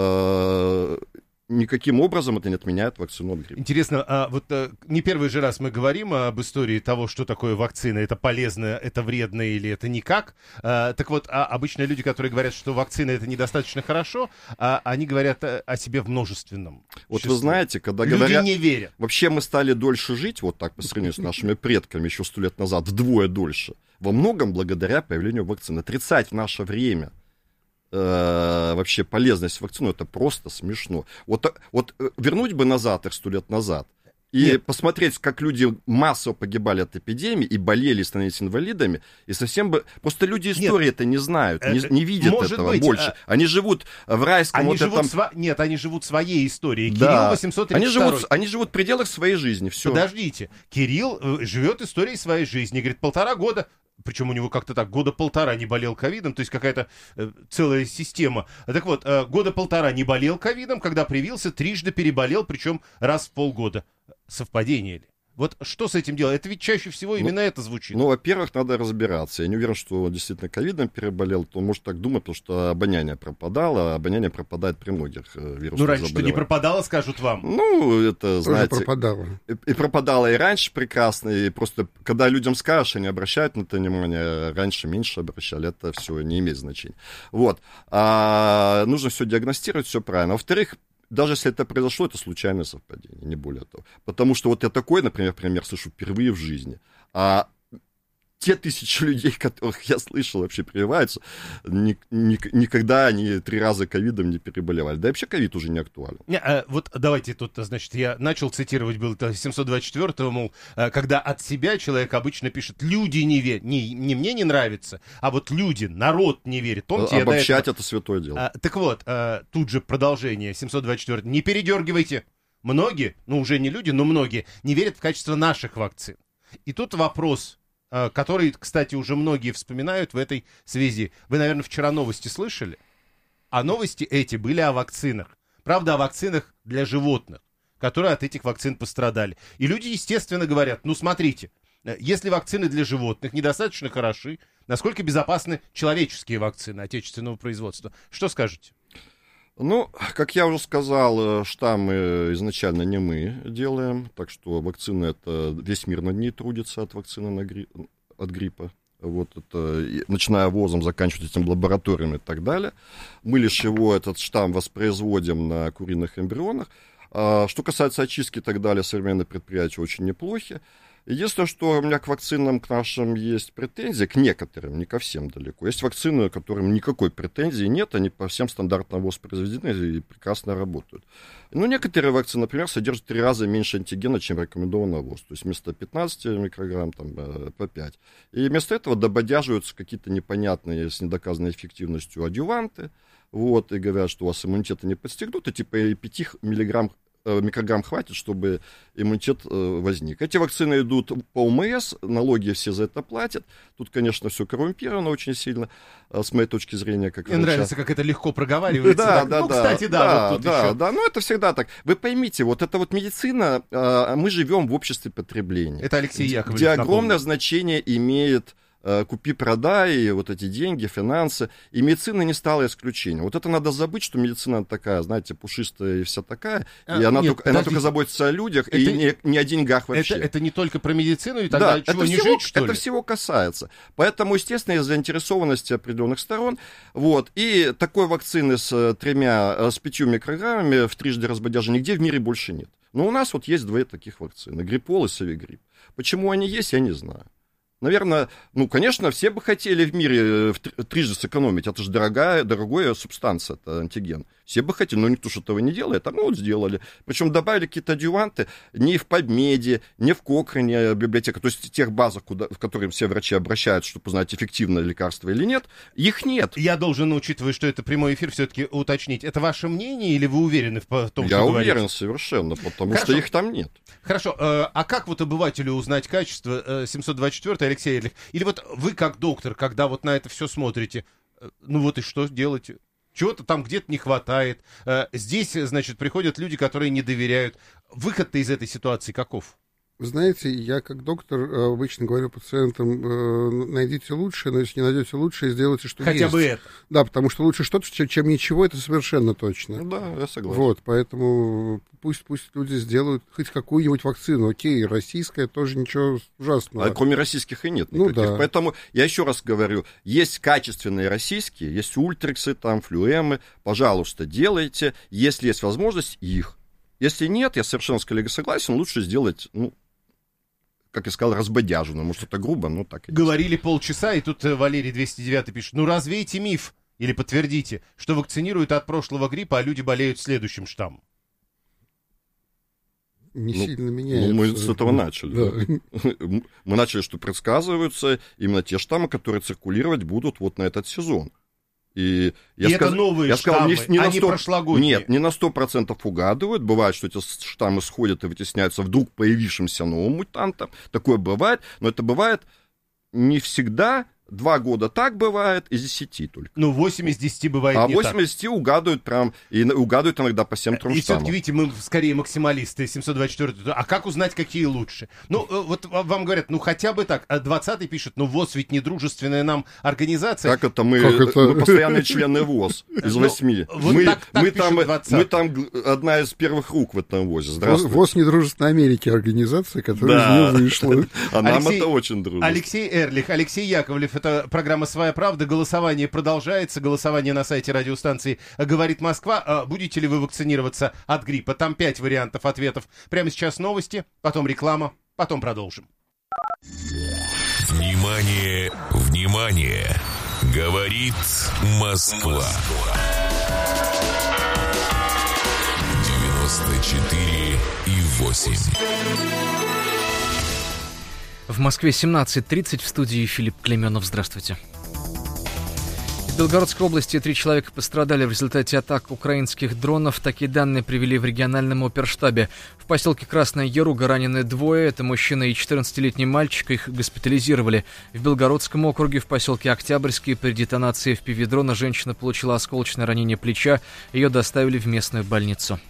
Э- никаким образом это не отменяет вакцину от гриппа. Интересно, а вот а, не первый же раз мы говорим об истории того, что такое вакцина, это полезно, это вредно или это никак. А, так вот, а обычно люди, которые говорят, что вакцина это недостаточно хорошо, а, они говорят о, о себе в множественном Вот числе. Вы знаете, когда люди говорят... не верят. Вообще мы стали дольше жить, вот так по сравнению с нашими предками еще сто лет назад, вдвое дольше. Во многом благодаря появлению вакцины. Отрицать в наше время вообще полезность вакцины, это просто смешно. Вот, вот вернуть бы назад их сто лет назад и Нет. посмотреть, как люди массово погибали от эпидемии и болели, становились инвалидами, и совсем бы... Просто люди истории Нет. это не знают, не, не видят Может этого быть, больше. А... Они живут в райском... Они вот живут этом... сва... Нет, они живут своей историей. Да. Кирилл восемьсот тридцать второй. Они живут, они живут в пределах своей жизни, все. Подождите, Кирилл живет историей своей жизни, говорит, полтора года... Причем у него как-то так года полтора не болел ковидом, то есть какая-то э, целая система. Так вот, э, года полтора не болел ковидом, когда привился, трижды переболел, причем раз в полгода. Совпадение ли? Вот что с этим делать? Это ведь чаще всего именно ну, это звучит. Ну, во-первых, надо разбираться. Я не уверен, что он действительно ковидом переболел. Он может так думать, потому что обоняние пропадало, а обоняние пропадает при многих вирусных Ну, раньше-то заболеваниях. не пропадало, скажут вам. Ну, это, Тоже знаете... пропадало. И, и пропадало и раньше прекрасно, и просто, когда людям скажешь, они обращают на это внимание, раньше меньше обращали, это все не имеет значения. Вот. А нужно все диагностировать, все правильно. Во-вторых, даже если это произошло, это случайное совпадение, не более того. Потому что вот я такой, например, пример слышу впервые в жизни. А те тысячи людей, которых я слышал, вообще прививаются, ни, ни, никогда они три раза ковидом не переболевали. Да и вообще ковид уже не актуален. Не, а, вот давайте тут, значит, я начал цитировать, был семьсот двадцать четвёртого, мол, когда от себя человек обычно пишет, люди не верят, не, не мне не нравится, а вот люди, народ не верит. Помните, обобщать этого... это святое дело. А, так вот, а, тут же продолжение, семьсот двадцать четвёртый, не передергивайте. Многие, ну уже не люди, но многие, не верят в качество наших вакцин. И тут вопрос... который, кстати, уже многие вспоминают в этой связи. Вы, наверное, вчера новости слышали? А новости эти были о вакцинах. Правда, о вакцинах для животных, которые от этих вакцин пострадали. И люди, естественно, говорят, ну, смотрите, если вакцины для животных недостаточно хороши, насколько безопасны человеческие вакцины отечественного производства? Что скажете? Ну, как я уже сказал, штаммы изначально не мы делаем, так что вакцины это весь мир над ней трудится от вакцины на гри... от гриппа. Вот это, начиная ввозом, заканчивая этим лабораториями и так далее. Мы лишь его, этот штамм, воспроизводим на куриных эмбрионах. А что касается очистки и так далее, современные предприятия очень неплохи. Единственное, что у меня к вакцинам, к нашим, есть претензии, к некоторым, не ко всем далеко. Есть вакцины, к которым никакой претензии нет, они по всем стандартам воспроизведены и прекрасно работают. Но некоторые вакцины, например, содержат в три раза меньше антигена, чем рекомендованный ВОЗ. То есть вместо пятнадцати микрограмм там, по пять. И вместо этого дободяживаются какие-то непонятные с недоказанной эффективностью адъюванты. вот, и говорят, что у вас иммунитета не подстегнут, и типа и пяти миллиграмм микрограмм хватит, чтобы иммунитет возник. Эти вакцины идут по ОМС, налоги все за это платят. Тут, конечно, все коррумпировано очень сильно, с моей точки зрения. Как Мне врача. Нравится, как это легко проговаривается. Да, да, ну, да. Кстати, да, да, вот тут да, еще. да, ну это всегда так. Вы поймите, вот эта вот медицина, мы живем в обществе потребления. Это Алексей Яковлев. Где огромное значение имеет купи-продай, вот эти деньги, финансы. И медицина не стала исключением. Вот это надо забыть, что медицина такая, знаете, пушистая и вся такая. А, и она, нет, только, она только заботится о людях это, и не, не о деньгах вообще. Это, это не только про медицину, и тогда да, чего, не всего, жить, что это ли? всего касается. Поэтому, естественно, есть заинтересованность определенных сторон. Вот. И такой вакцины с тремя, с пятью микрограммами в трижды разбодяжа нигде в мире больше нет. Но у нас вот есть две таких вакцины. Гриппол и Совигрипп. Почему они есть, я не знаю. Наверное, ну, конечно, все бы хотели в мире трижды сэкономить. Это же дорогая, дорогая субстанция, это антиген. Все бы хотели, но никто же этого не делает, а мы вот сделали. Причем добавили какие-то адъюванты не в PubMed, не в Cochrane библиотека, то есть в тех базах, куда, в которые все врачи обращаются, чтобы узнать, эффективно лекарство или нет, их нет. Я должен, учитывая, что это прямой эфир, все-таки уточнить. Это ваше мнение или вы уверены в том, Я что уверен говорите? Совершенно, потому Хорошо. что их там нет. Хорошо, а как вот обывателю узнать качество семьсот двадцать четыре, Алексей Эрлих? Или вот вы как доктор, когда вот на это все смотрите, ну вот и что делаете? Чего-то там где-то не хватает. Здесь, значит, приходят люди, которые не доверяют. Выход-то из этой ситуации каков? Вы знаете, я как доктор обычно говорю пациентам, найдите лучшее, но если не найдете лучшее, сделайте, что Хотя есть. бы это. Да, потому что лучше что-то, чем ничего, это совершенно точно. Да, я согласен. Вот, поэтому пусть, пусть люди сделают хоть какую-нибудь вакцину. Окей, российская тоже ничего ужасного. А кроме российских и нет никаких. Ну, да. Поэтому я еще раз говорю, есть качественные российские, есть ультриксы, там, флюэмы, пожалуйста, делайте, если есть возможность, их. Если нет, я совершенно с коллегой согласен, лучше сделать, ну, как я сказал, разбодяженную. Может, это грубо, но так и Говорили полчаса, и тут Валерий двести девять пишет, ну развейте миф или подтвердите, что вакцинируют от прошлого гриппа, а люди болеют следующим штаммом. Не ну, сильно меняется. Ну, мы с этого начали. Да. Да. Мы начали, что предсказываются именно те штаммы, которые циркулировать будут вот на этот сезон. И, я и сказ... это новые я штаммы, сказал, не, не а не прошлогодние. Нет, не на сто процентов угадывают. Бывает, что эти штаммы сходят и вытесняются вдруг появившимся новым мутантом. Такое бывает, но это бывает не всегда. Два года так бывает, из десяти только. Ну, восемь из десяти бывает а не восемь из десяти угадывают прям, и угадывают иногда по семь-трем И штаммам. все-таки, видите, мы скорее максималисты, семьсот двадцать четыре. А как узнать, какие лучше? Ну, вот вам говорят, ну, хотя бы так. А двадцатый пишет, ну, ВОЗ ведь не дружественная нам организация. Как это? Мы, как это? мы постоянные члены ВОЗ из восьми. Вот мы, так, так мы, там, мы там одна из первых рук в этом ВОЗе. Здравствуйте. ВОЗ недружественной Америки организация, которая да. из нее вышла. А нам Алексей, это очень дружно. Алексей Эрлих, Алексей Яковлев, это программа «Своя правда». Голосование продолжается. Голосование на сайте радиостанции «Говорит Москва». Будете ли вы вакцинироваться от гриппа? Там пять вариантов ответов. Прямо сейчас новости, потом реклама, потом продолжим. Внимание, внимание! Говорит Москва. девяносто четыре и восемь. В Москве семнадцать тридцать, в студии Филипп Клеменов. Здравствуйте. В Белгородской области три человека пострадали в результате атак украинских дронов. Такие данные привели в региональном оперштабе. В поселке Красная Яруга ранены двое. Это мужчина и четырнадцатилетний мальчик. Их госпитализировали. В Белгородском округе в поселке Октябрьский при детонации эф пи ви-дрона женщина получила осколочное ранение плеча. Ее доставили в местную больницу.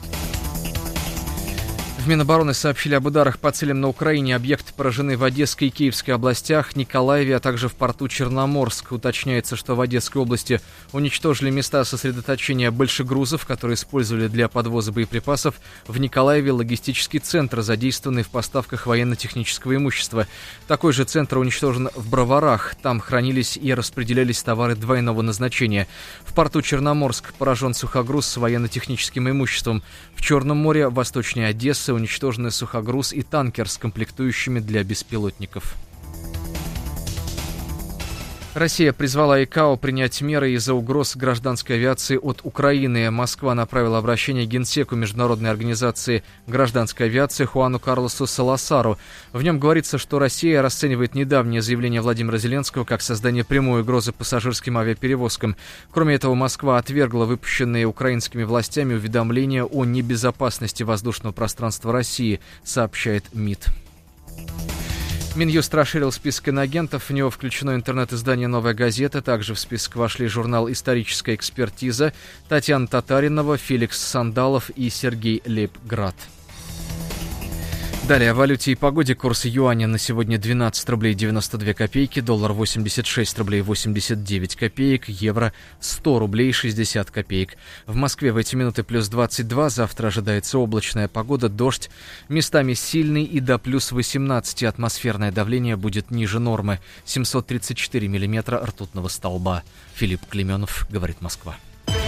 В Минобороны сообщили об ударах по целям на Украине. Объекты поражены в Одесской и Киевской областях, Николаеве, а также в порту Черноморск. Уточняется, что в Одесской области уничтожили места сосредоточения большегрузов, которые использовали для подвоза боеприпасов. В Николаеве логистический центр, задействованный в поставках военно-технического имущества. Такой же центр уничтожен в Броварах. Там хранились и распределялись товары двойного назначения. В порту Черноморск поражен сухогруз с военно-техническим имуществом. В Черном море, восточнее Одессы, уничтожены сухогруз и танкер с комплектующими для беспилотников. Россия призвала ИКАО принять меры из-за угроз гражданской авиации от Украины. Москва направила обращение Генсеку Международной организации гражданской авиации Хуану Карлосу Саласару. В нем говорится, что Россия расценивает недавнее заявление Владимира Зеленского как создание прямой угрозы пассажирским авиаперевозкам. Кроме этого, Москва отвергла выпущенные украинскими властями уведомления о небезопасности воздушного пространства России, сообщает МИД. Минюст расширил список иноагентов. В него включено интернет-издание «Новая газета». Также в список вошли журнал «Историческая экспертиза», Татьяна Татаринова, Феликс Сандалов и Сергей Лейбград. Далее о валюте и погоде. Курс юаня на сегодня двенадцать рублей девяносто две копейки, доллар восемьдесят шесть рублей восемьдесят девять копеек, евро сто рублей шестьдесят копеек. В Москве в эти минуты плюс двадцать два, завтра ожидается облачная погода, дождь, местами сильный и до плюс восемнадцать, атмосферное давление будет ниже нормы, семьсот тридцать четыре миллиметра ртутного столба. Филипп Клеменов, говорит Москва.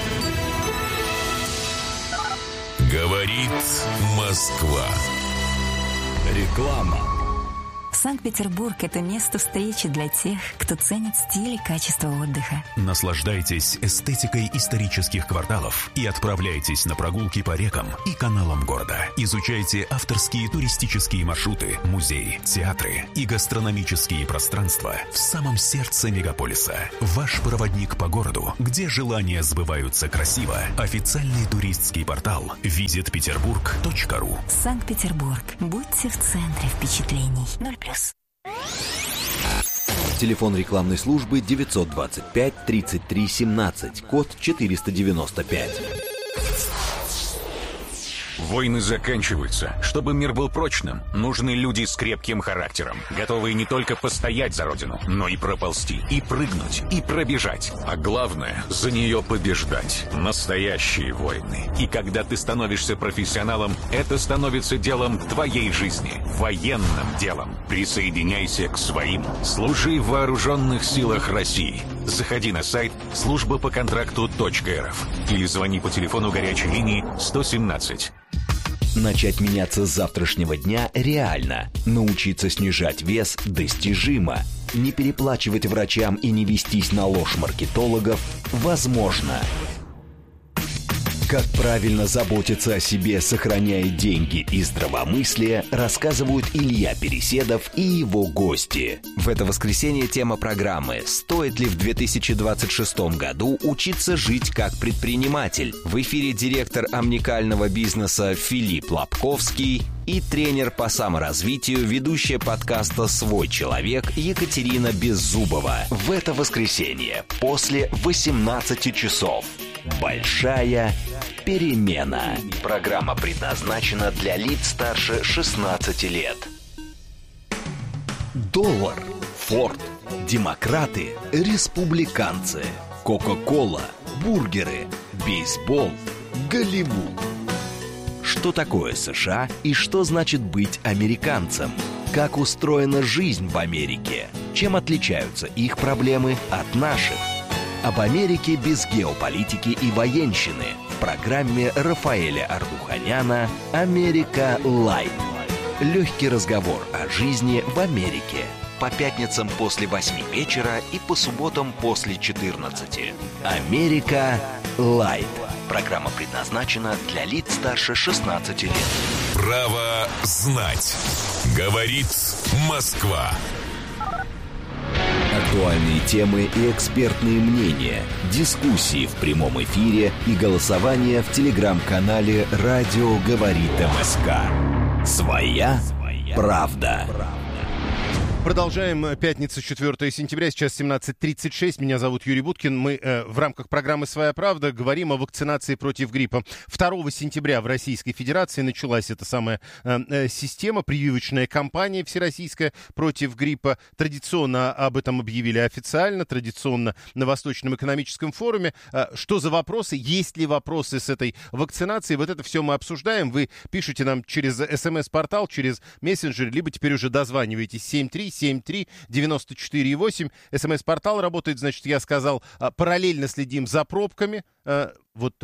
Говорит Москва. Реклама. Санкт-Петербург – это место встречи для тех, кто ценит стиль и качество отдыха. Наслаждайтесь эстетикой исторических кварталов и отправляйтесь на прогулки по рекам и каналам города. Изучайте авторские туристические маршруты, музеи, театры и гастрономические пространства в самом сердце мегаполиса. Ваш проводник по городу, где желания сбываются красиво. Официальный туристский портал визит петербург точка ру. Санкт-Петербург. Будьте в центре впечатлений. ноль плюс. Телефон рекламной службы девятьсот двадцать пять тридцать три семнадцать, код четыреста девяносто пять. Войны заканчиваются. Чтобы мир был прочным, нужны люди с крепким характером, готовые не только постоять за родину, но и проползти, и прыгнуть, и пробежать. А главное, за нее побеждать. Настоящие войны. И когда ты становишься профессионалом, это становится делом твоей жизни. Военным делом. Присоединяйся к своим. Служи в вооруженных силах России. Заходи на сайт служба по контракту точка эр эф или звони по телефону горячей линии сто семнадцать. Начать меняться с завтрашнего дня реально. Научиться снижать вес достижимо. Не переплачивать врачам и не вестись на ложь маркетологов возможно. Как правильно заботиться о себе, сохраняя деньги и здравомыслие, рассказывают Илья Переседов и его гости. В это воскресенье тема программы «Стоит ли в две тысячи двадцать шестом году учиться жить как предприниматель?» В эфире директор омникального бизнеса Филипп Лобковский и тренер по саморазвитию, ведущая подкаста «Свой человек» Екатерина Беззубова. В это воскресенье после восемнадцати часов. Большая перемена. Программа предназначена для лиц старше шестнадцати лет. Доллар, Форд, демократы, республиканцы, Кока-кола, бургеры, бейсбол, Голливуд. Что такое США и что значит быть американцем? Как устроена жизнь в Америке? Чем отличаются их проблемы от наших? Об Америке без геополитики и военщины в программе Рафаэля Ардуханяна «Америка Лайт». Легкий разговор о жизни в Америке. По пятницам после восьми вечера и по субботам после четырнадцати. «Америка Лайт». Программа предназначена для лиц старше шестнадцати лет. Право знать. Говорит Москва. Актуальные темы и экспертные мнения, дискуссии в прямом эфире и голосование в телеграм-канале «Радио говорит МСК». Своя правда. Продолжаем. Пятница, четвёртого сентября, сейчас семнадцать тридцать шесть. Меня зовут Юрий Буткин. Мы э, в рамках программы «Своя правда» говорим о вакцинации против гриппа. второго сентября в Российской Федерации началась эта самая э, э, система, прививочная кампания всероссийская против гриппа. Традиционно об этом объявили официально, традиционно на Восточном экономическом форуме. Э, что за вопросы? Есть ли вопросы с этой вакцинацией? Вот это все мы обсуждаем. Вы пишете нам через смс-портал, через мессенджер, либо теперь уже дозваниваетесь семь три семь три девяносто четыре восемь. СМС-портал работает, значит, я сказал, параллельно следим за пробками. Вот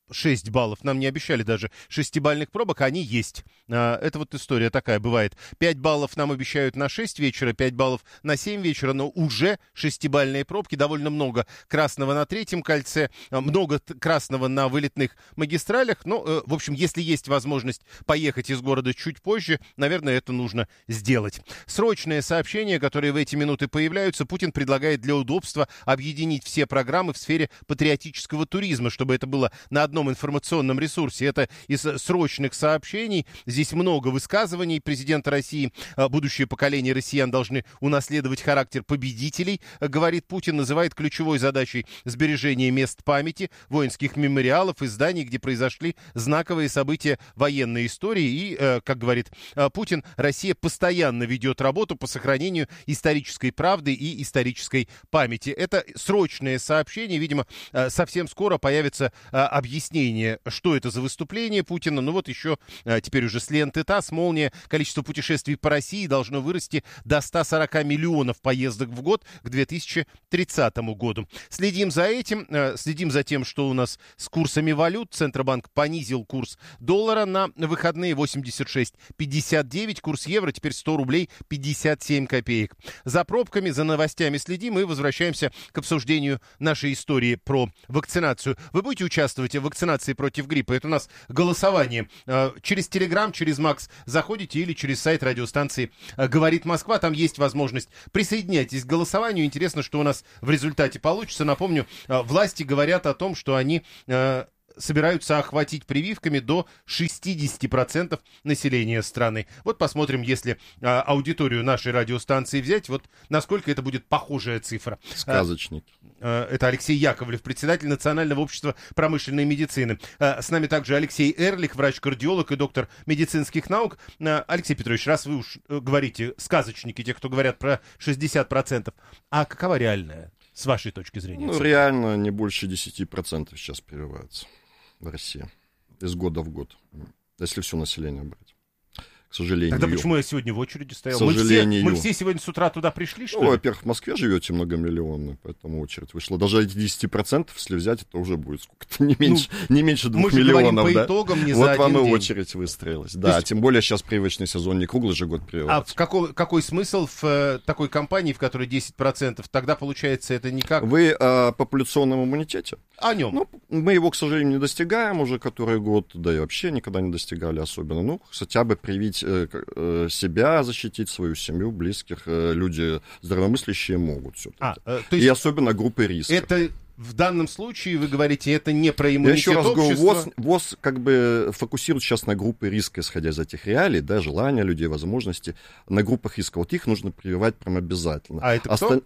шесть баллов. Нам не обещали даже шестибалльных пробок, а они есть. Это вот история такая бывает. пять баллов нам обещают на шесть вечера, пять баллов на семь вечера, но уже шестибалльные пробки. Довольно много красного на третьем кольце, много красного на вылетных магистралях. Ну, в общем, если есть возможность поехать из города чуть позже, наверное, это нужно сделать. Срочное сообщение, которое в эти минуты появляются. Путин предлагает для удобства объединить все программы в сфере патриотического туризма, чтобы это было на одном информационном ресурсе. Это из срочных сообщений. Здесь много высказываний президента России. Будущее поколение россиян должны унаследовать характер победителей, говорит Путин. Называет ключевой задачей сбережение мест памяти, воинских мемориалов и зданий, где произошли знаковые события военной истории. И, как говорит Путин, Россия постоянно ведет работу по сохранению исторической правды и исторической памяти. Это срочное сообщение. Видимо, совсем скоро появится объяснение, что это за выступление Путина. Ну вот еще теперь уже с ленты ТАСС, молния. Количество путешествий по России должно вырасти до ста сорока миллионов поездок в год к две тысячи тридцатому году. Следим за этим, следим за тем, что у нас с курсами валют. Центробанк понизил курс доллара на выходные восемьдесят шесть пятьдесят девять. Курс евро теперь сто рублей пятьдесят семь копеек. За пробками, за новостями следим и возвращаемся к обсуждению нашей истории про вакцинацию. Вы будете участвовать в вакцинации против гриппа? Это у нас голосование. Через Телеграм, через Макс заходите или через сайт радиостанции «Говорит Москва». Там есть возможность. Присоединяйтесь к голосованию. Интересно, что у нас в результате получится. Напомню, власти говорят о том, что они собираются охватить прививками до шестьдесят процентов населения страны. Вот посмотрим, если а, аудиторию нашей радиостанции взять, вот насколько это будет похожая цифра. Сказочник. А, а, это Алексей Яковлев, председатель Национального общества промышленной медицины. А, с нами также Алексей Эрлих, врач-кардиолог и доктор медицинских наук. А, Алексей Петрович, раз вы уж говорите сказочники, те, кто говорят про шестьдесят процентов, а какова реальная, с вашей точки зрения? Ну, реально не больше десять процентов сейчас прививаются в России из года в год, если все население брать. К сожалению. Тогда почему я сегодня в очереди стоял? К сожалению. Мы все, мы все сегодня с утра туда пришли, что ну, ли? Во-первых, в Москве живете многомиллионно, поэтому очередь вышла. Даже эти десять процентов, если взять, это уже будет сколько-то не меньше, ну, не меньше двух миллионов. По да? итогам, не вот за вам один и день. очередь выстроилась. Да, есть... тем более сейчас привычный сезон, не круглый же год прививается. А в какой, какой смысл в э, такой компании, в которой десять процентов? Тогда, получается, это никак... Вы о популяционном иммунитете? О нем. Ну, мы его, к сожалению, не достигаем уже который год, да и вообще никогда не достигали особенно. Ну, хотя бы привить... Э, э, себя защитить, свою семью, близких, люди здравомыслящие могут все а, это. То есть и особенно группы риска. Это в данном случае, вы говорите, это не про иммунитет общества? Я еще раз общества? говорю, ВОЗ, ВОЗ как бы фокусирует сейчас на группы риска, исходя из этих реалий, да, желания людей, возможности, на группах риска. Вот их нужно прививать прям обязательно. А это кто? Осталь...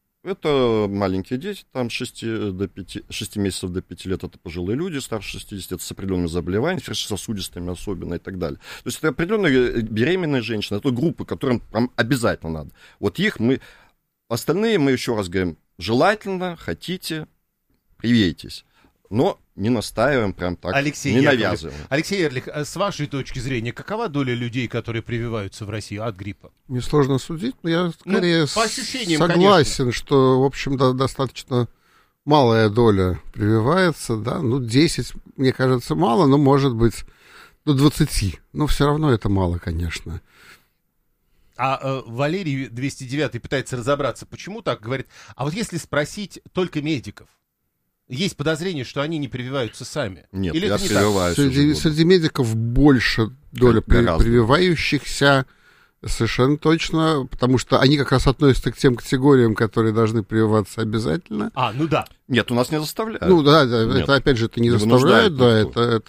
Это маленькие дети, там шести месяцев до пяти лет, это пожилые люди, старше шестидесяти, это с определенными заболеваниями, сердечно-сосудистыми особенно и так далее. То есть это определенные беременные женщины, это группы, которым прям обязательно надо. Вот их мы, остальные мы еще раз говорим, желательно, хотите, привейтесь. Но не настаиваем прям так, Алексей не Яковлев. навязываем. Алексей Эрлих, с вашей точки зрения, какова доля людей, которые прививаются в России от гриппа? Мне сложно судить, но я скорее ну, по ощущениям, согласен, конечно. что, в общем-то, достаточно малая доля прививается, да, ну, десять, мне кажется, мало, но, может быть, до двадцати, но все равно это мало, конечно. А э, Валерий двести девятый пытается разобраться, почему так говорит. А вот если спросить только медиков, есть подозрение, что они не прививаются сами? Нет, или я это не прививаюсь. Среди, среди медиков больше доля при, прививающихся, совершенно точно, потому что они как раз относятся к тем категориям, которые должны прививаться обязательно. А, ну да. Нет, у нас не заставляют. Ну да, да это опять же это не, не заставляют, да, это, это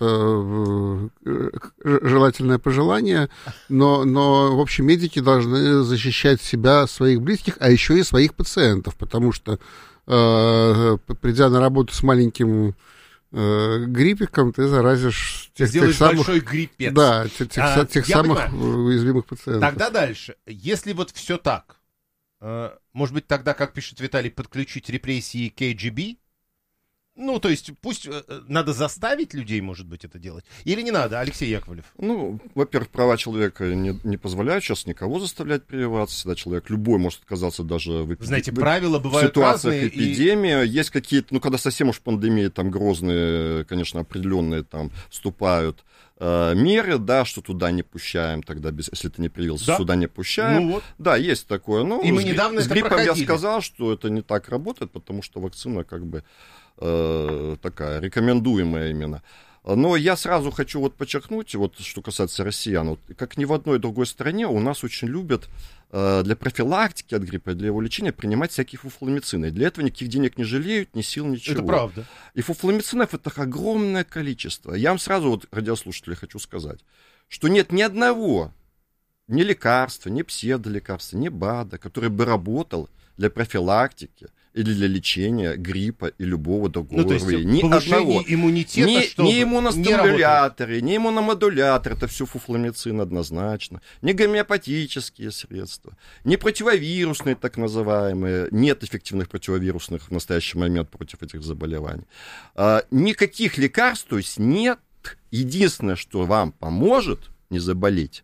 э, желательное пожелание, но, но, в общем, медики должны защищать себя, своих близких, а еще и своих пациентов, потому что э, придя на работу с маленьким э, гриппиком, ты заразишь тех, тех самых... большой гриппец. Да, тех, тех, а, тех самых понимаю. Уязвимых пациентов. Тогда дальше. Если вот все так, э, может быть, тогда, как пишет Виталий, подключить репрессии кей джи би Ну, то есть, пусть э, надо заставить людей, может быть, это делать. Или не надо, Алексей Яковлев? Ну, во-первых, права человека не, не позволяют сейчас никого заставлять прививаться. Всегда человек любой может отказаться даже в, эпид... Знаете, в... правила бывают в ситуациях разные, эпидемии. И... Есть какие-то, ну, когда совсем уж пандемии там грозные, конечно, определенные там вступают э, меры, да, что туда не пущаем, тогда, без, если ты не привился, да? Сюда не пущаем. Ну, вот. Да, есть такое. Ну, и мы с, недавно с это гриппом проходили. Я сказал, что это не так работает, потому что вакцина как бы э, такая рекомендуемая именно. Но я сразу хочу вот подчеркнуть, вот что касается россиян, вот, как ни в одной другой стране у нас очень любят э, для профилактики от гриппа, для его лечения принимать всякие фуфломицины. Для этого никаких денег не жалеют, ни сил, ничего. Это правда. И фуфломицинов это огромное количество. Я вам сразу, вот, радиослушатели, хочу сказать, что нет ни одного, ни лекарства, ни псевдолекарства, ни БАДа, который бы работал для профилактики или для лечения гриппа и любого другого ну, РВИ. Ни одного. Иммунитета, ни, чтобы ни иммуностимуляторы, ни иммуномодуляторы, это все фуфломицин однозначно, ни гомеопатические средства, ни противовирусные так называемые, нет эффективных противовирусных в настоящий момент против этих заболеваний. А, никаких лекарств, то есть нет. Единственное, что вам поможет не заболеть,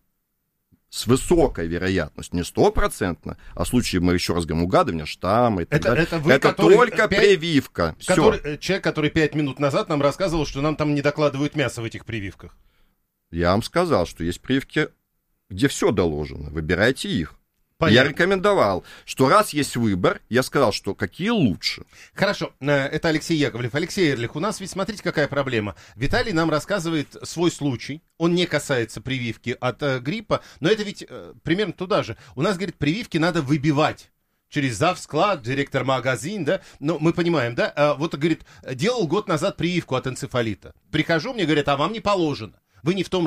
с высокой вероятностью, не стопроцентно, а в случае, мы еще раз говорим, угадывания, штамма и так это, далее. Это, вы, это только пять... прививка. Который, человек, который пять минут назад нам рассказывал, что нам там не докладывают мясо в этих прививках. Я вам сказал, что есть прививки, где все доложено. Выбирайте их. Понятно. Я рекомендовал, что раз есть выбор, я сказал, что какие лучше. Хорошо, это Алексей Яковлев. Алексей Эрлих, у нас ведь смотрите, какая проблема. Виталий нам рассказывает свой случай, он не касается прививки от э, гриппа, но это ведь э, примерно туда же. У нас, говорит, прививки надо выбивать. Через завсклад, директор магазин, да, но мы понимаем, да, а, вот, говорит, делал год назад прививку от энцефалита. Прихожу, мне говорят, а вам не положено. Вы не в том